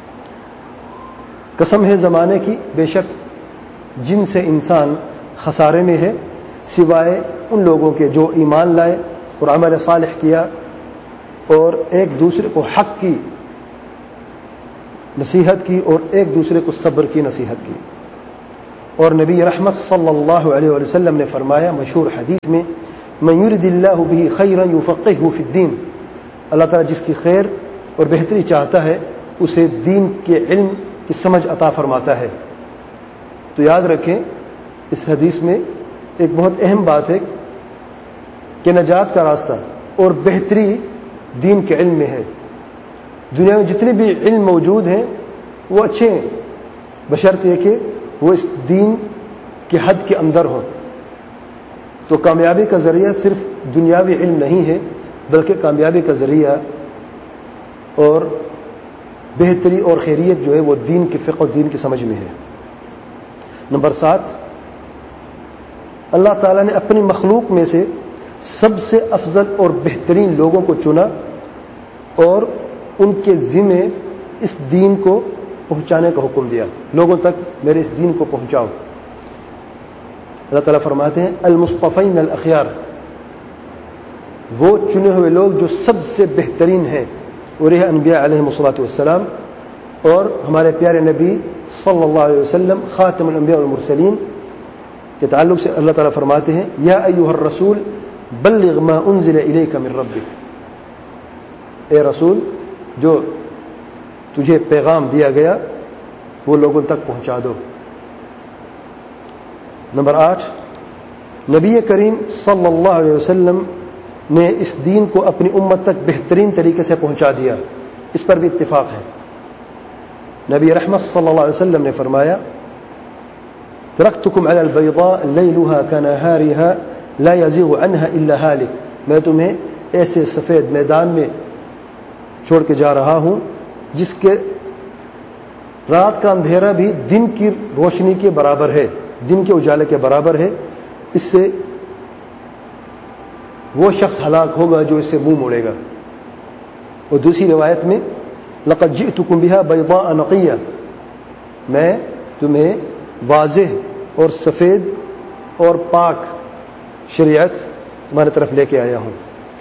قسم ہے زمانے کی، بے شک جن سے انسان خسارے میں ہے سوائے ان لوگوں کے جو ایمان لائے اور عمل صالح کیا اور ایک دوسرے کو حق کی نصیحت کی اور ایک دوسرے کو صبر کی نصیحت کی. اور نبی رحمت صلی اللہ علیہ وسلم نے فرمایا مشہور حدیث میں، من یرد اللہ بہ خیرا یفقہہ فی الدین، اللہ تعالیٰ جس کی خیر اور بہتری چاہتا ہے اسے دین کے علم کی سمجھ عطا فرماتا ہے۔ تو یاد رکھیں اس حدیث میں ایک بہت اہم بات ہے کہ نجات کا راستہ اور بہتری دین کے علم میں ہے۔ دنیا میں جتنے بھی علم موجود ہیں وہ اچھے ہیں، بشرطے کہ وہ اس دین کے حد کے اندر ہوں۔ تو کامیابی کا ذریعہ صرف دنیاوی علم نہیں ہے، بلکہ کامیابی کا ذریعہ اور بہتری اور خیریت جو ہے وہ دین کے فقہ اور دین کی سمجھ میں ہے۔ نمبر 7، اللہ تعالیٰ نے اپنی مخلوق میں سے سب سے افضل اور بہترین لوگوں کو چنا اور ان کے ذمے اس دین کو پہنچانے کا حکم دیا، لوگوں تک میرے اس دین کو پہنچاؤ۔ اللہ تعالیٰ فرماتے ہیں المصطفین الاخیار، وہ چنے ہوئے لوگ جو سب سے بہترین ہیں، اور یہ انبیاء علیہم الصلوۃ والسلام اور ہمارے پیارے نبی صلی اللہ علیہ وسلم خاتم الانبیاء والمرسلین کے تعلق سے اللہ تعالیٰ فرماتے ہیں یا ایھا الرسول بلغ ما انزل الیک من ربک، اے رسول جو تجھے پیغام دیا گیا وہ لوگوں تک پہنچا دو۔ نمبر 8، نبی کریم صلی اللہ علیہ وسلم نے اس دین کو اپنی امت تک بہترین طریقے سے پہنچا دیا، اس پر بھی اتفاق ہے۔ نبی رحمت صلی اللہ علیہ وسلم نے فرمایا ترکتکم علی البیضاء لیلها کنہارها لا یزیغ عنها الا ہالک، میں تمہیں ایسے سفید میدان میں چھوڑ کے جا رہا ہوں جس کے رات کا اندھیرا بھی دن کی روشنی کے برابر ہے، دن کے اجالے کے برابر ہے، اس سے وہ شخص ہلاک ہوگا جو اس سے منہ موڑے گا۔ اور دوسری روایت میں لقد جئتکم بها بیضاء نقیہ، میں تمہیں واضح اور سفید اور پاک شریعت تمہاری طرف لے کے آیا ہوں۔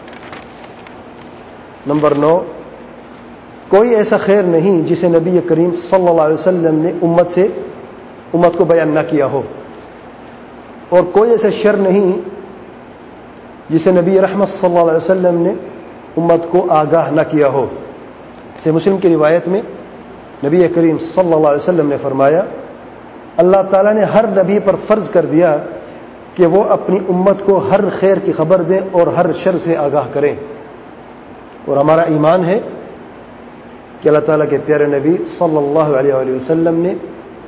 نمبر 9، کوئی ایسا خیر نہیں جسے نبی کریم صلی اللہ علیہ وسلم نے امت کو بیان نہ کیا ہو، اور کوئی ایسا شر نہیں جسے نبی رحمت صلی اللہ علیہ وسلم نے امت کو آگاہ نہ کیا ہو۔ سے مسلم کی روایت میں نبی کریم صلی اللہ علیہ وسلم نے فرمایا اللہ تعالیٰ نے ہر نبی پر فرض کر دیا کہ وہ اپنی امت کو ہر خیر کی خبر دیں اور ہر شر سے آگاہ کریں، اور ہمارا ایمان ہے کہ اللہ تعالیٰ کے پیارے نبی صلی اللہ علیہ وآلہ وسلم نے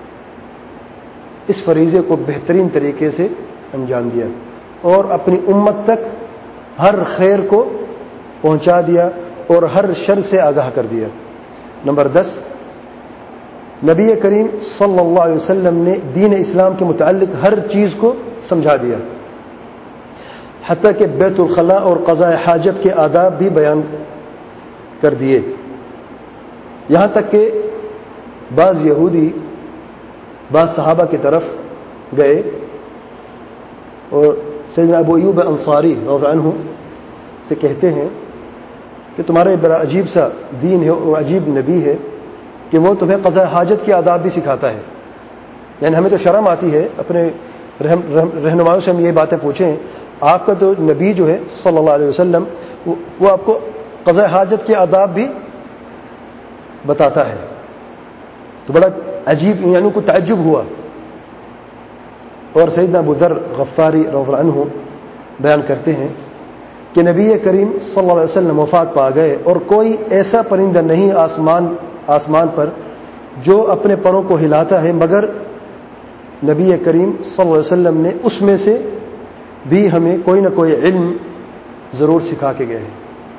اس فریضے کو بہترین طریقے سے انجام دیا اور اپنی امت تک ہر خیر کو پہنچا دیا اور ہر شر سے آگاہ کر دیا۔ نمبر 10، نبی کریم صلی اللہ علیہ وسلم نے دین اسلام کے متعلق ہر چیز کو سمجھا دیا، حتیٰ کہ بیت الخلاء اور قضاء حاجت کے آداب بھی بیان کر دیے، یہاں تک کہ بعض یہودی بعض صحابہ کی طرف گئے اور سیدنا ابو ایوب انصاری رضی اللہ عنہ سے کہتے ہیں کہ تمہارا بڑا عجیب سا دین ہے اور عجیب نبی ہے کہ وہ تمہیں قضاء حاجت کے آداب بھی سکھاتا ہے۔ یعنی ہمیں تو شرم آتی ہے اپنے رہنماؤں سے ہم یہ باتیں پوچھیں، آپ کا تو نبی جو ہے صلی اللہ علیہ وسلم وہ آپ کو قضاء حاجت کے آداب بھی بتاتا ہے، تو بڑا عجیب، یعنی کو تعجب ہوا۔ اور سیدنا ابو ذر غفاری رضی اللہ عنہ بیان کرتے ہیں کہ نبی کریم صلی اللہ علیہ وسلم وفات پا گئے اور کوئی ایسا پرندہ نہیں آسمان پر جو اپنے پروں کو ہلاتا ہے مگر نبی کریم صلی اللہ علیہ وسلم نے اس میں سے بھی ہمیں کوئی نہ کوئی علم ضرور سکھا کے گئے،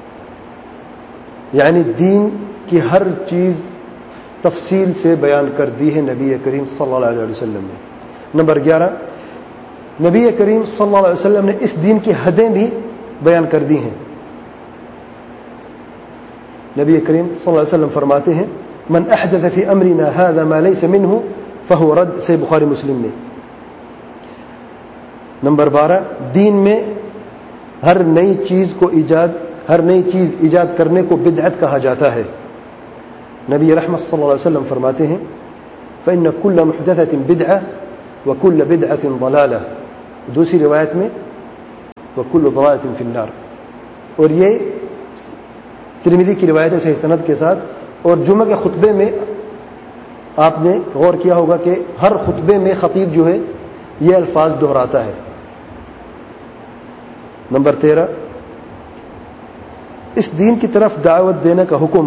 یعنی دین کی ہر چیز تفصیل سے بیان کر دی ہے نبی کریم صلی اللہ علیہ وسلم نے۔ نمبر 11، نبی کریم صلی اللہ علیہ وسلم نے اس دین کی حدیں بھی بیان کر دی ہیں۔ نبی کریم صلی اللہ علیہ وسلم فرماتے ہیں من احدث فی امرنا هذا ما ليس منه فهو رد، صحیح بخاری مسلم میں۔ نمبر 12، دین میں ہر نئی چیز ایجاد کرنے کو بدعت کہا جاتا ہے۔ نبی رحمت صلی اللہ علیہ وسلم فرماتے ہیں فإن كل محدثة بدعة وَكُلَّ بِدْعَةٍ ضَلَالَةٍ, دوسری روایت میں وَكُلُّ ضَلَالَةٍ فِي النَّارِ. اور یہ ترمذی کی روایت ہے صحیح سند کے ساتھ. اور جمعہ کے خطبے میں آپ نے غور کیا ہوگا کہ ہر خطبے میں خطیب جو ہے یہ الفاظ دہراتا ہے. نمبر 13, اس دین کی طرف دعوت دینے کا حکم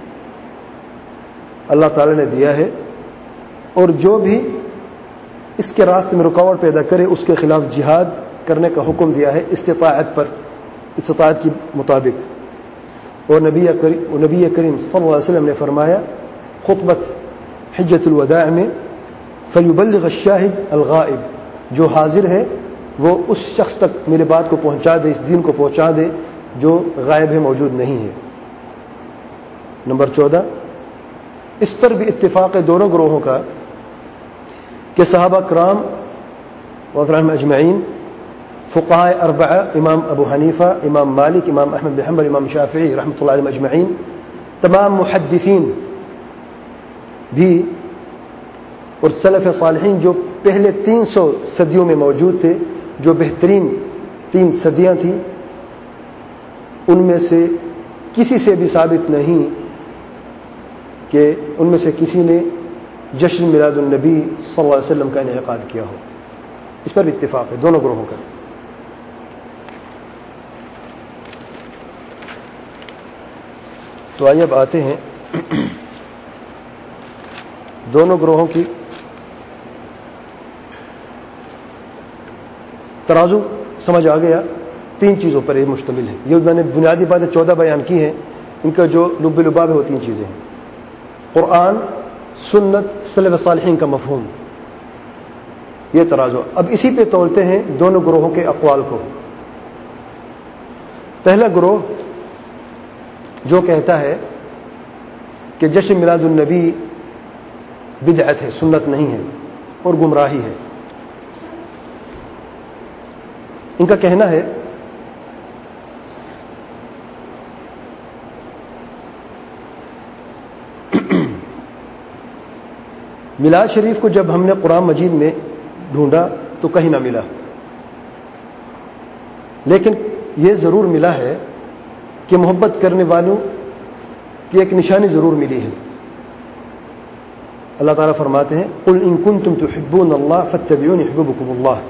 اللہ تعالی نے دیا ہے, اور جو بھی اس کے راستے میں رکاوٹ پیدا کرے اس کے خلاف جہاد کرنے کا حکم دیا ہے استطاعت پر, استطاعت کے مطابق. اور نبی کریم صلی اللہ علیہ وسلم نے فرمایا خطبت حجۃ الوداع میں فلیبلغ الشاہد الغائب, جو حاضر ہے وہ اس شخص تک میری بات کو پہنچا دے, اس دین کو پہنچا دے جو غائب ہے, موجود نہیں ہے. نمبر 14, اس پر بھی اتفاق ہے دونوں گروہوں کا کہ صحابہ کرام رضی اللہ عنہم اجمعین, فقہاء اربعہ امام ابو حنیفہ, امام مالک, امام احمد بن حنبل, امام شافعی رحمۃ اللہ علیہم اجمعین, تمام محدثین بھی اور سلف صالحین جو پہلے 300 صدیوں میں موجود تھے, جو بہترین 3 صدیاں تھیں, ان میں سے کسی سے بھی ثابت نہیں کہ ان میں سے کسی نے جشن میلاد النبی صلی اللہ علیہ وسلم کا انعقاد کیا ہو. اس پر بھی اتفاق ہے دونوں گروہوں کا. تو آئیے اب آتے ہیں دونوں گروہوں کی ترازو سمجھ آ گیا. 3 چیزوں پر یہ مشتمل ہے. یہ میں نے بنیادی باتیں 14 بیان کی ہیں, ان کا جو لب لباب ہے وہ 3 چیزیں ہیں: قرآن, سنت, سلف صالحین کا مفہوم, یہ ترازو. اب اسی پہ تولتے ہیں دونوں گروہوں کے اقوال کو. پہلا گروہ جو کہتا ہے کہ جشن میلاد النبی بدعت ہے, سنت نہیں ہے اور گمراہی ہے. ان کا کہنا ہے میلاد شریف کو جب ہم نے قرآن مجید میں ڈھونڈا تو کہیں نہ ملا, لیکن یہ ضرور ملا ہے کہ محبت کرنے والوں کی ایک نشانی ضرور ملی ہے. اللہ تعالیٰ فرماتے ہیں قل ان کنتم تحبون اللہ فاتبعونی یحببکم اللہ.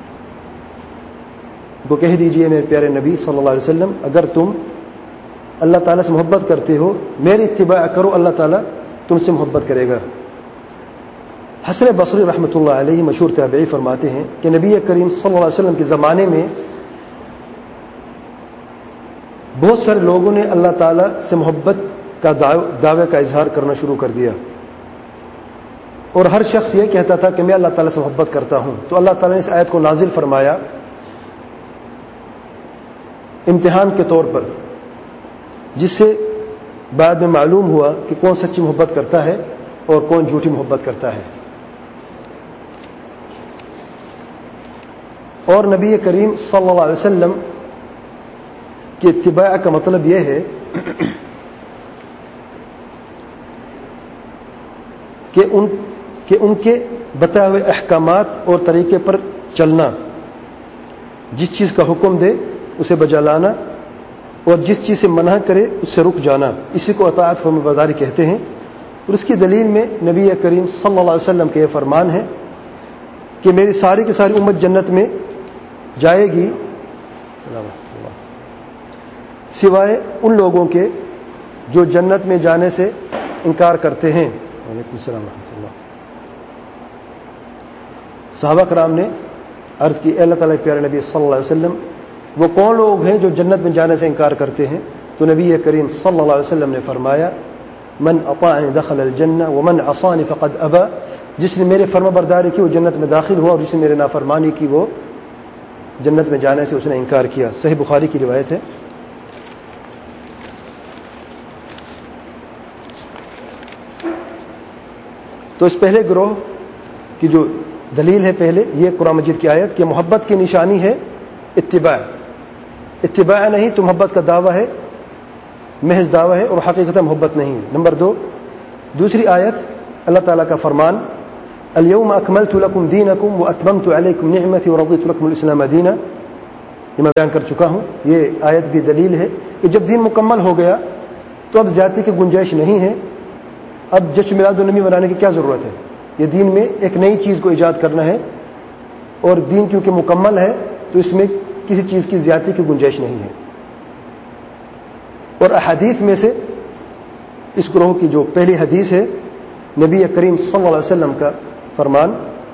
کو کہہ دیجئے میرے پیارے نبی صلی اللہ علیہ وسلم, اگر تم اللہ تعالیٰ سے محبت کرتے ہو میری اتباع کرو, اللہ تعالیٰ تم سے محبت کرے گا. حسن بصری رحمۃ اللہ علیہ مشہور تابعی فرماتے ہیں کہ نبی کریم صلی اللہ علیہ وسلم کے زمانے میں بہت سارے لوگوں نے اللہ تعالیٰ سے محبت کا دعوے کا اظہار کرنا شروع کر دیا, اور ہر شخص یہ کہتا تھا کہ میں اللہ تعالیٰ سے محبت کرتا ہوں. تو اللہ تعالیٰ نے اس آیت کو نازل فرمایا امتحان کے طور پر, جس سے بعد میں معلوم ہوا کہ کون سچی محبت کرتا ہے اور کون جھوٹی محبت کرتا ہے. اور نبی کریم صلی اللہ علیہ وسلم کی اتباع کا مطلب یہ ہے کہ ان کے بتائے ہوئے احکامات اور طریقے پر چلنا, جس چیز کا حکم دے اسے بجا لانا اور جس چیز سے منع کرے اس سے رک جانا, اسی کو اطاعت فرمانبرداری کہتے ہیں. اور اس کی دلیل میں نبی کریم صلی اللہ علیہ وسلم کے یہ فرمان ہے کہ میری ساری کی ساری امت جنت میں جائے گی سوائے ان لوگوں کے جو جنت میں جانے سے انکار کرتے ہیں. وعلیکم السلام ورحمۃ اللہ. صحابہ کرام نے عرض کی, اے اللہ تعالیٰ پیارے نبی صلی اللہ علیہ وسلم, وہ کون لوگ ہیں جو جنت میں جانے سے انکار کرتے ہیں؟ تو نبی کریم صلی اللہ علیہ وسلم نے فرمایا من اطاعنی دخل الجنہ ومن عصانی فقد ابا, جس نے میرے فرما برداری کی وہ جنت میں داخل ہوا, اور جس نے میرے نافرمانی کی وہ جنت میں جانے سے اس نے انکار کیا. صحیح بخاری کی روایت ہے. تو اس پہلے گروہ کی جو دلیل ہے پہلے یہ قرآن مجید کی آیت کہ محبت کی نشانی ہے اتباع. اتباع نہیں تو محبت کا دعویٰ ہے, محض دعویٰ ہے اور حقیقت محبت نہیں ہے. نمبر 2 دوسری آیت اللہ تعالیٰ کا فرمان اليوم اکملت لکم دینکم واتممت علیکم نعمتی ورضیت لکم الاسلام دینا، یہ میں بیان کر چکا ہوں. یہ آیت بھی دلیل ہے کہ جب دین مکمل ہو گیا تو اب زیادتی کی گنجائش نہیں ہے. اب جشن میلاد النبی منانے کی کیا ضرورت ہے؟ یہ دین میں ایک نئی چیز کو ایجاد کرنا ہے، اور دین کیونکہ مکمل ہے تو اس میں کسی چیز کی زیادتی کی گنجائش نہیں ہے. اور احادیث میں سے اس گروہ کی جو پہلی حدیث ہے، نبی کریم صلی اللہ علیہ وسلم کا فرمان،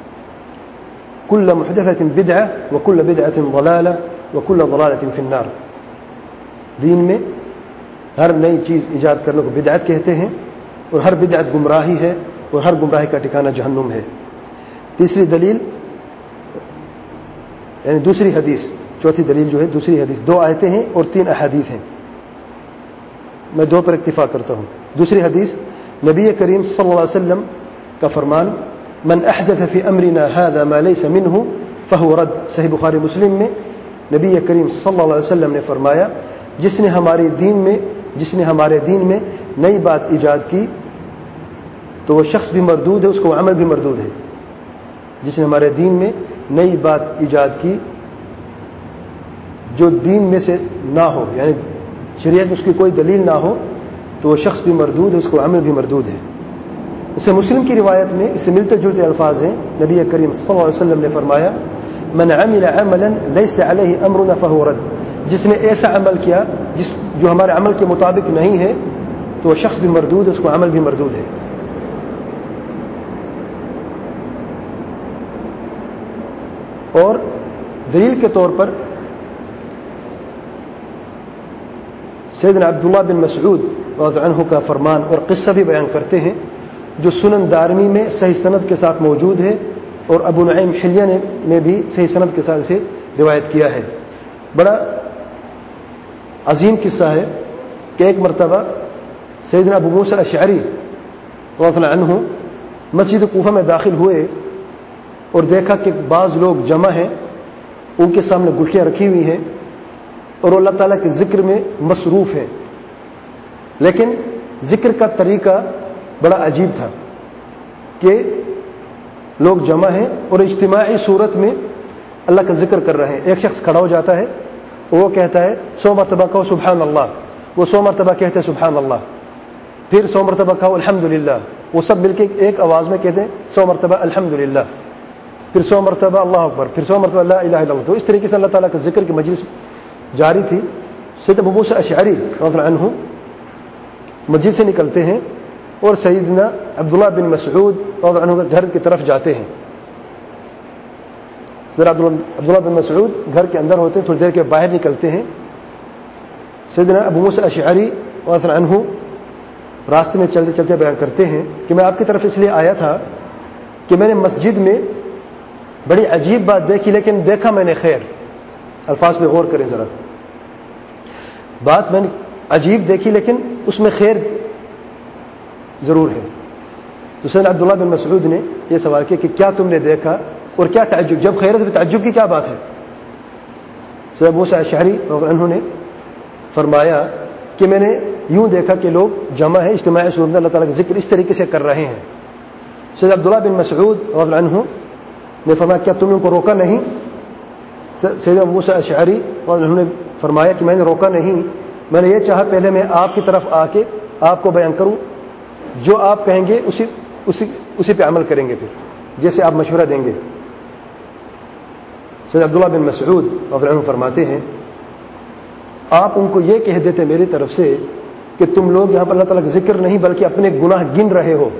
کل محدثۃ بدعہ وکل بدعۃ ضلالہ وکل ضلالۃ فی النار. دین میں ہر نئی چیز ایجاد کرنے کو بدعت کہتے ہیں، اور ہر بدعت گمراہی ہے، اور ہر گمراہی کا ٹھکانہ جہنم ہے. تیسری دلیل یعنی دوسری حدیث، چوتھی دلیل جو ہے دوسری حدیث، 2 آیتیں ہیں اور 3 احادیث ہیں، میں 2 پر اکتفا کرتا ہوں. دوسری حدیث نبی کریم صلی اللہ علیہ وسلم کا فرمان، من احدث فی امرنا هذا ما ليس منه فهو رد. صحیح بخاری مسلم میں نبی کریم صلی اللہ علیہ وسلم نے فرمایا، جس نے ہمارے دین میں نئی بات ایجاد کی تو وہ شخص بھی مردود ہے، اس کو عمل بھی مردود ہے. جس نے ہمارے دین میں نئی بات ایجاد کی جو دین میں سے نہ ہو، یعنی شریعت میں اس کی کوئی دلیل نہ ہو، تو وہ شخص بھی مردود ہے، اس کو عمل بھی مردود ہے. اسے مسلم کی روایت میں اس سے ملتے جلتے الفاظ ہیں. نبی کریم صلی اللہ علیہ وسلم نے فرمایا، من عمل عملا ليس عليه امرنا فهو رد. جس نے ایسا عمل کیا جو ہمارے عمل کے مطابق نہیں ہے تو وہ شخص بھی مردود ہے، اس کو عمل بھی مردود ہے. اور دلیل کے طور پر سیدنا عبداللہ بن مسعود رضی اللہ عنہ کا فرمان اور قصہ بھی بیان کرتے ہیں، جو سنن دارمی میں صحیح سند کے ساتھ موجود ہے، اور ابو نعیم حلیہ نے بھی صحیح سند کے ساتھ اسے روایت کیا ہے. بڑا عظیم قصہ ہے کہ ایک مرتبہ سیدنا ابو موسیٰ اشعری رضی اللہ عنہ مسجد کوفہ میں داخل ہوئے اور دیکھا کہ بعض لوگ جمع ہیں، ان کے سامنے گٹھیاں رکھی ہوئی ہیں اور اللہ تعالیٰ کے ذکر میں مصروف ہیں. لیکن ذکر کا طریقہ بڑا عجیب تھا کہ لوگ جمع ہیں اور اجتماعی صورت میں اللہ کا ذکر کر رہے ہیں. ایک شخص کھڑا ہو جاتا ہے، وہ کہتا ہے 100 مرتبہ کہو سبحان اللہ، وہ 100 مرتبہ کہتے ہیں سبحان اللہ، پھر 100 مرتبہ کہو الحمدللہ، وہ سب مل کے ایک آواز میں کہتے ہیں 100 مرتبہ الحمدللہ، پھر 100 مرتبہ اللہ اکبر، پھر 100 مرتبہ لا الہ الا اللہ. تو اس طریقے سے اللہ تعالیٰ کا ذکر کی مجلس جاری تھی. سیدنا ابو موسیٰ اشعری رضی اللہ عنہ مسجد سے نکلتے ہیں اور سیدنا عبداللہ بن مسعود رضی اللہ عنہ کے گھر کی طرف جاتے ہیں. سیدنا عبداللہ بن مسعود گھر کے اندر ہوتے ہیں، تھوڑی دیر کے باہر نکلتے ہیں. سیدنا ابو موسیٰ اشعری رضی اللہ عنہ راستے میں چلتے چلتے بیان کرتے ہیں کہ میں آپ کی طرف اس لیے آیا تھا کہ میں نے مسجد میں بڑی عجیب بات دیکھی، لیکن دیکھا میں نے خیر. الفاظ پہ غور کریں ذرا. بات میں نے عجیب دیکھی لیکن اس میں خیر ضرور ہے. تو سیدنا عبداللہ بن مسعود نے یہ سوال کیا کہ کیا تم نے دیکھا اور کیا تعجب، جب خیر ہے تو تعجب کی کیا بات ہے؟ سیدنا ابو موسیٰ اشعری رضی اللہ عنہ نے فرمایا کہ میں نے یوں دیکھا کہ لوگ جمع ہیں، اجتماعی صورت میں اللہ تعالیٰ کا ذکر اس طریقے سے کر رہے ہیں. سیدنا عبداللہ بن مسعود رضی اللہ عنہ نے فرمایا کیا تم نے ان کو روکا نہیں؟ سیدنا ابو موسیٰ اشعری رضی اللہ عنہ نے فرمایا کہ میں نے روکا نہیں، میں نے یہ چاہا پہلے میں آپ کی طرف آ کے آپ کو بیان کروں، جو آپ کہیں گے اسی پہ عمل کریں گے، پھر جیسے آپ مشورہ دیں گے. سیدنا عبداللہ بن مسعود رضی اللہ عنہ فرماتے ہیں آپ ان کو یہ کہہ دیتے میری طرف سے کہ تم لوگ یہاں پر اللہ تعالیٰ کا ذکر نہیں بلکہ اپنے گناہ گن رہے ہو،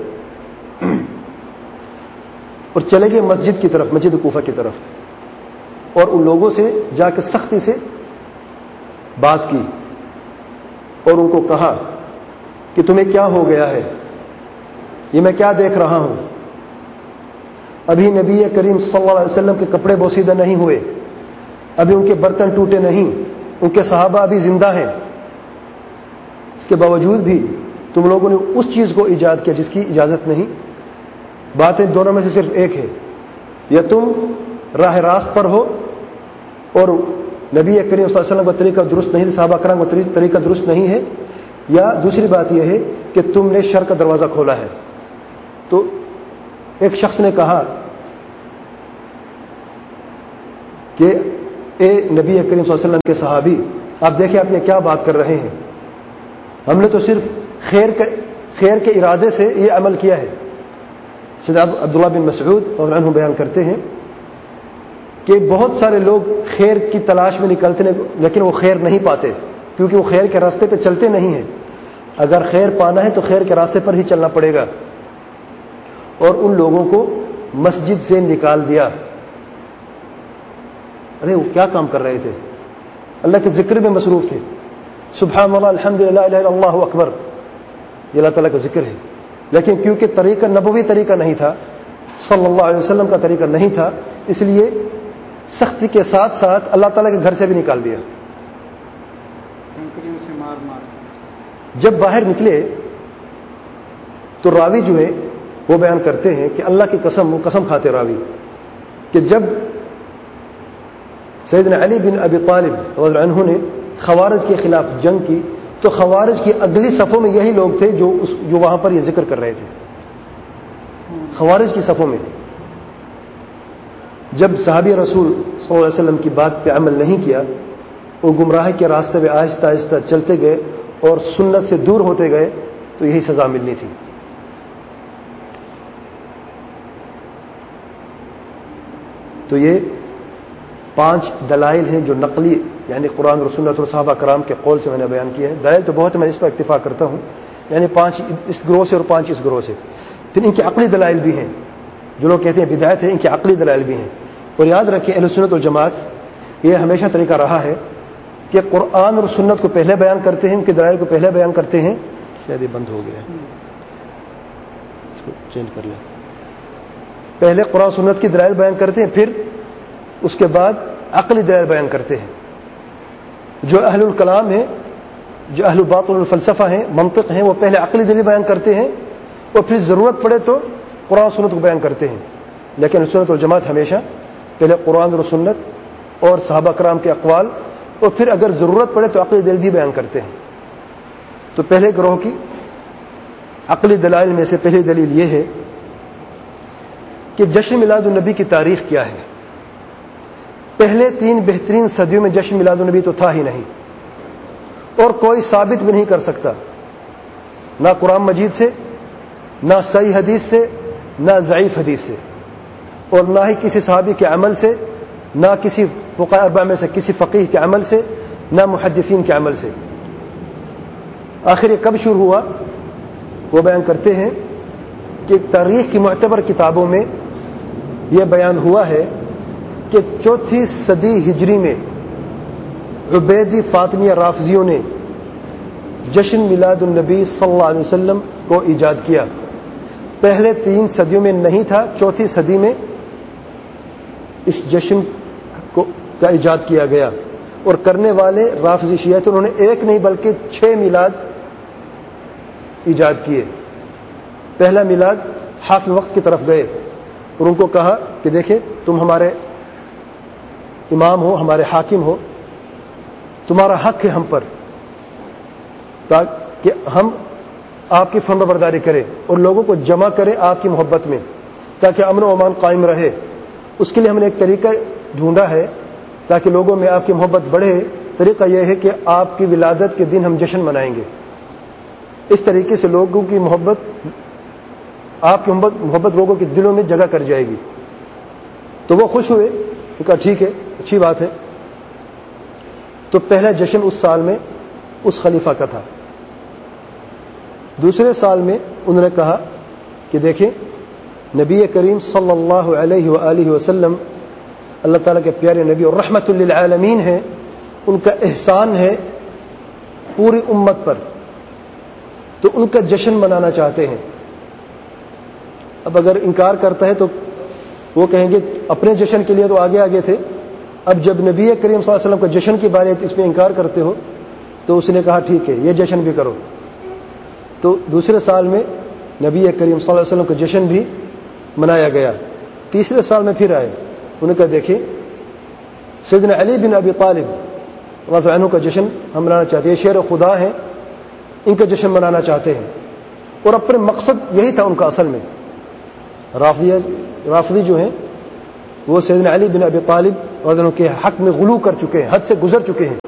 اور چلے گئے مسجد کی طرف، مسجد کوفہ کی طرف، اور ان لوگوں سے جا کے سختی سے بات کی اور ان کو کہا کہ تمہیں کیا ہو گیا ہے، یہ میں کیا دیکھ رہا ہوں؟ ابھی نبی کریم صلی اللہ علیہ وسلم کے کپڑے بوسیدہ نہیں ہوئے، ابھی ان کے برتن ٹوٹے نہیں، ان کے صحابہ ابھی زندہ ہیں، اس کے باوجود بھی تم لوگوں نے اس چیز کو ایجاد کیا جس کی اجازت نہیں. باتیں دونوں میں سے صرف ایک ہے، یا تم راہ راست پر ہو اور نبی کریم صلی اللہ علیہ وسلم کا طریقہ درست نہیں، صحابہ کرام کا طریقہ درست نہیں ہے، یا دوسری بات یہ ہے کہ تم نے شر کا دروازہ کھولا ہے. تو ایک شخص نے کہا کہ اے نبی کریم صلی اللہ علیہ وسلم کے صحابی، آپ دیکھیں آپ یہ کیا بات کر رہے ہیں، ہم نے تو صرف خیر کے ارادے سے یہ عمل کیا ہے۔ سیدنا عبداللہ بن مسعود رضی اللہ عنہ بیان کرتے ہیں کہ بہت سارے لوگ خیر کی تلاش میں نکلتے ہیں لیکن وہ خیر نہیں پاتے، کیونکہ وہ خیر کے راستے پہ چلتے نہیں ہیں۔ اگر خیر پانا ہے تو خیر کے راستے پر ہی چلنا پڑے گا، اور ان لوگوں کو مسجد سے نکال دیا۔ ارے وہ کیا کام کر رہے تھے؟ اللہ کے ذکر میں مصروف تھے، سبحان اللہ، الحمدللہ، لا الہ الا اللہ اکبر، یہ اللہ تعالیٰ کا ذکر ہے، لیکن کیونکہ طریقہ نبوی طریقہ نہیں تھا، صلی اللہ علیہ وسلم کا طریقہ نہیں تھا، اس لیے سختی کے ساتھ ساتھ اللہ تعالیٰ کے گھر سے بھی نکال دیا۔ جب باہر نکلے تو راوی جو ہے وہ بیان کرتے ہیں کہ اللہ کی قسم، وہ قسم کھاتے راوی کہ جب سیدنا علی بن ابی طالب رضی اللہ عنہ نے خوارج کے خلاف جنگ کی تو خوارج کی اگلی صفوں میں یہی لوگ تھے جو وہاں پر یہ ذکر کر رہے تھے، خوارج کی صفوں میں۔ جب صحابی رسول صلی اللہ علیہ وسلم کی بات پہ عمل نہیں کیا، وہ گمراہی کے راستے پہ آہستہ آہستہ چلتے گئے اور سنت سے دور ہوتے گئے، تو یہی سزا ملنی تھی۔ تو یہ 5 دلائل ہیں جو نقلی، یعنی قرآن اور سنت اور صحابہ کرام کے قول سے میں نے بیان کیا ہے۔ دلائل تو بہت ہے، میں اس پر اکتفا کرتا ہوں، یعنی 5 اس گروہ سے اور 5 اس گروہ سے۔ پھر ان کے عقلی دلائل بھی ہیں، جو لوگ کہتے ہیں بدعت ہے، ان کے عقلی دلائل بھی ہیں۔ اور یاد رکھیں اہل سنت والجماعت یہ ہمیشہ طریقہ رہا ہے کہ قرآن اور سنت کو پہلے بیان کرتے ہیں، ان کے دلائل کو پہلے بیان کرتے ہیں۔ شاید یہ بند ہو گیا ہے، اس کو چینج کر لیں۔ پہلے قرآن سنت کی دلائل بیان کرتے ہیں، پھر اس کے بعد عقلی دلائل بیان کرتے ہیں۔ جو اہل الکلام ہیں، جو اہل باطل الفلسفہ ہیں، منطق ہیں، وہ پہلے عقلی دلیل بیان کرتے ہیں اور پھر ضرورت پڑے تو قرآن سنت کو بیان کرتے ہیں۔ لیکن سنت والجماعت ہمیشہ پہلے قرآن اور سنت اور صحابہ کرام کے اقوال، اور پھر اگر ضرورت پڑے تو عقلی دلیل بھی بیان کرتے ہیں۔ تو پہلے گروہ کی عقلی دلائل میں سے پہلی دلیل یہ ہے کہ جشن میلاد النبی کی تاریخ کیا ہے۔ پہلے 3 بہترین صدیوں میں جشن میلاد النبی تو تھا ہی نہیں، اور کوئی ثابت بھی نہیں کر سکتا، نہ قرآن مجید سے، نہ صحیح حدیث سے، نہ ضعیف حدیث سے، اور نہ ہی کسی صحابی کے عمل سے، نہ کسی فقہاء اربعہ میں سے کسی فقیہ کے عمل سے، نہ محدثین کے عمل سے۔ آخر یہ کب شروع ہوا؟ وہ بیان کرتے ہیں کہ تاریخ کی معتبر کتابوں میں یہ بیان ہوا ہے کہ 4 صدی ہجری میں عبیدی فاطمیہ رافضیوں نے جشن میلاد النبی صلی اللہ علیہ وسلم کو ایجاد کیا۔ پہلے 3 صدیوں میں نہیں تھا، 4 صدی میں اس جشن کا ایجاد کیا گیا، اور کرنے والے رافضی شیعہ تھے، انہوں نے 1 نہیں بلکہ 6 میلاد ایجاد کیے۔ پہلا میلاد حاکم وقت کی طرف گئے اور ان کو کہا کہ دیکھیں تم ہمارے امام ہو، ہمارے حاکم ہو، تمہارا حق ہے ہم پر تاکہ ہم آپ کی فرمانبرداری کریں اور لوگوں کو جمع کریں آپ کی محبت میں، تاکہ امن و امان قائم رہے۔ اس کے لیے ہم نے ایک طریقہ ڈھونڈا ہے تاکہ لوگوں میں آپ کی محبت بڑھے۔ طریقہ یہ ہے کہ آپ کی ولادت کے دن ہم جشن منائیں گے۔ اس طریقے سے لوگوں کی محبت، آپ کی محبت لوگوں کے دلوں میں جگہ کر جائے گی۔ تو وہ خوش ہوئے، ان کا ٹھیک ہے، اچھی بات ہے۔ تو پہلا جشن اس سال میں اس خلیفہ کا تھا۔ دوسرے سال میں انہوں نے کہا کہ دیکھیں نبی کریم صلی اللہ علیہ وآلہ وسلم اللہ تعالیٰ کے پیارے نبی اور رحمت للعالمین ہیں، ان کا احسان ہے پوری امت پر، تو ان کا جشن منانا چاہتے ہیں۔ اب اگر انکار کرتا ہے تو وہ کہیں گے اپنے جشن کے لیے تو آگے آگے تھے، اب جب نبی کریم صلی اللہ علیہ وسلم کا جشن کی بات ہے اس میں انکار کرتے ہو، تو اس نے کہا ٹھیک ہے یہ جشن بھی کرو۔ تو دوسرے سال میں نبی کریم صلی اللہ علیہ وسلم کا جشن بھی منایا گیا۔ تیسرے سال میں پھر آئے، انہوں نے کہا دیکھیں سیدنا علی بن ابی طالب رضی اللہ عنہ کا جشن ہم منانا چاہتے ہیں، یہ شیر خدا ہیں، ان کا جشن منانا چاہتے ہیں، اور اپنے مقصد یہی تھا ان کا اصل میں۔ رافضی جو ہیں وہ سیدنا علی بن ابی طالب رضی اللہ عنہ کے حق میں غلو کر چکے ہیں، حد سے گزر چکے ہیں.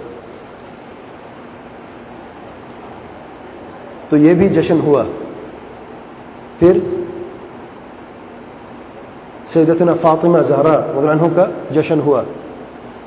تو یہ بھی جشن ہوا. پھر سیدتنا فاطمہ زہرا رضی اللہ عنہ کا جشن ہوا.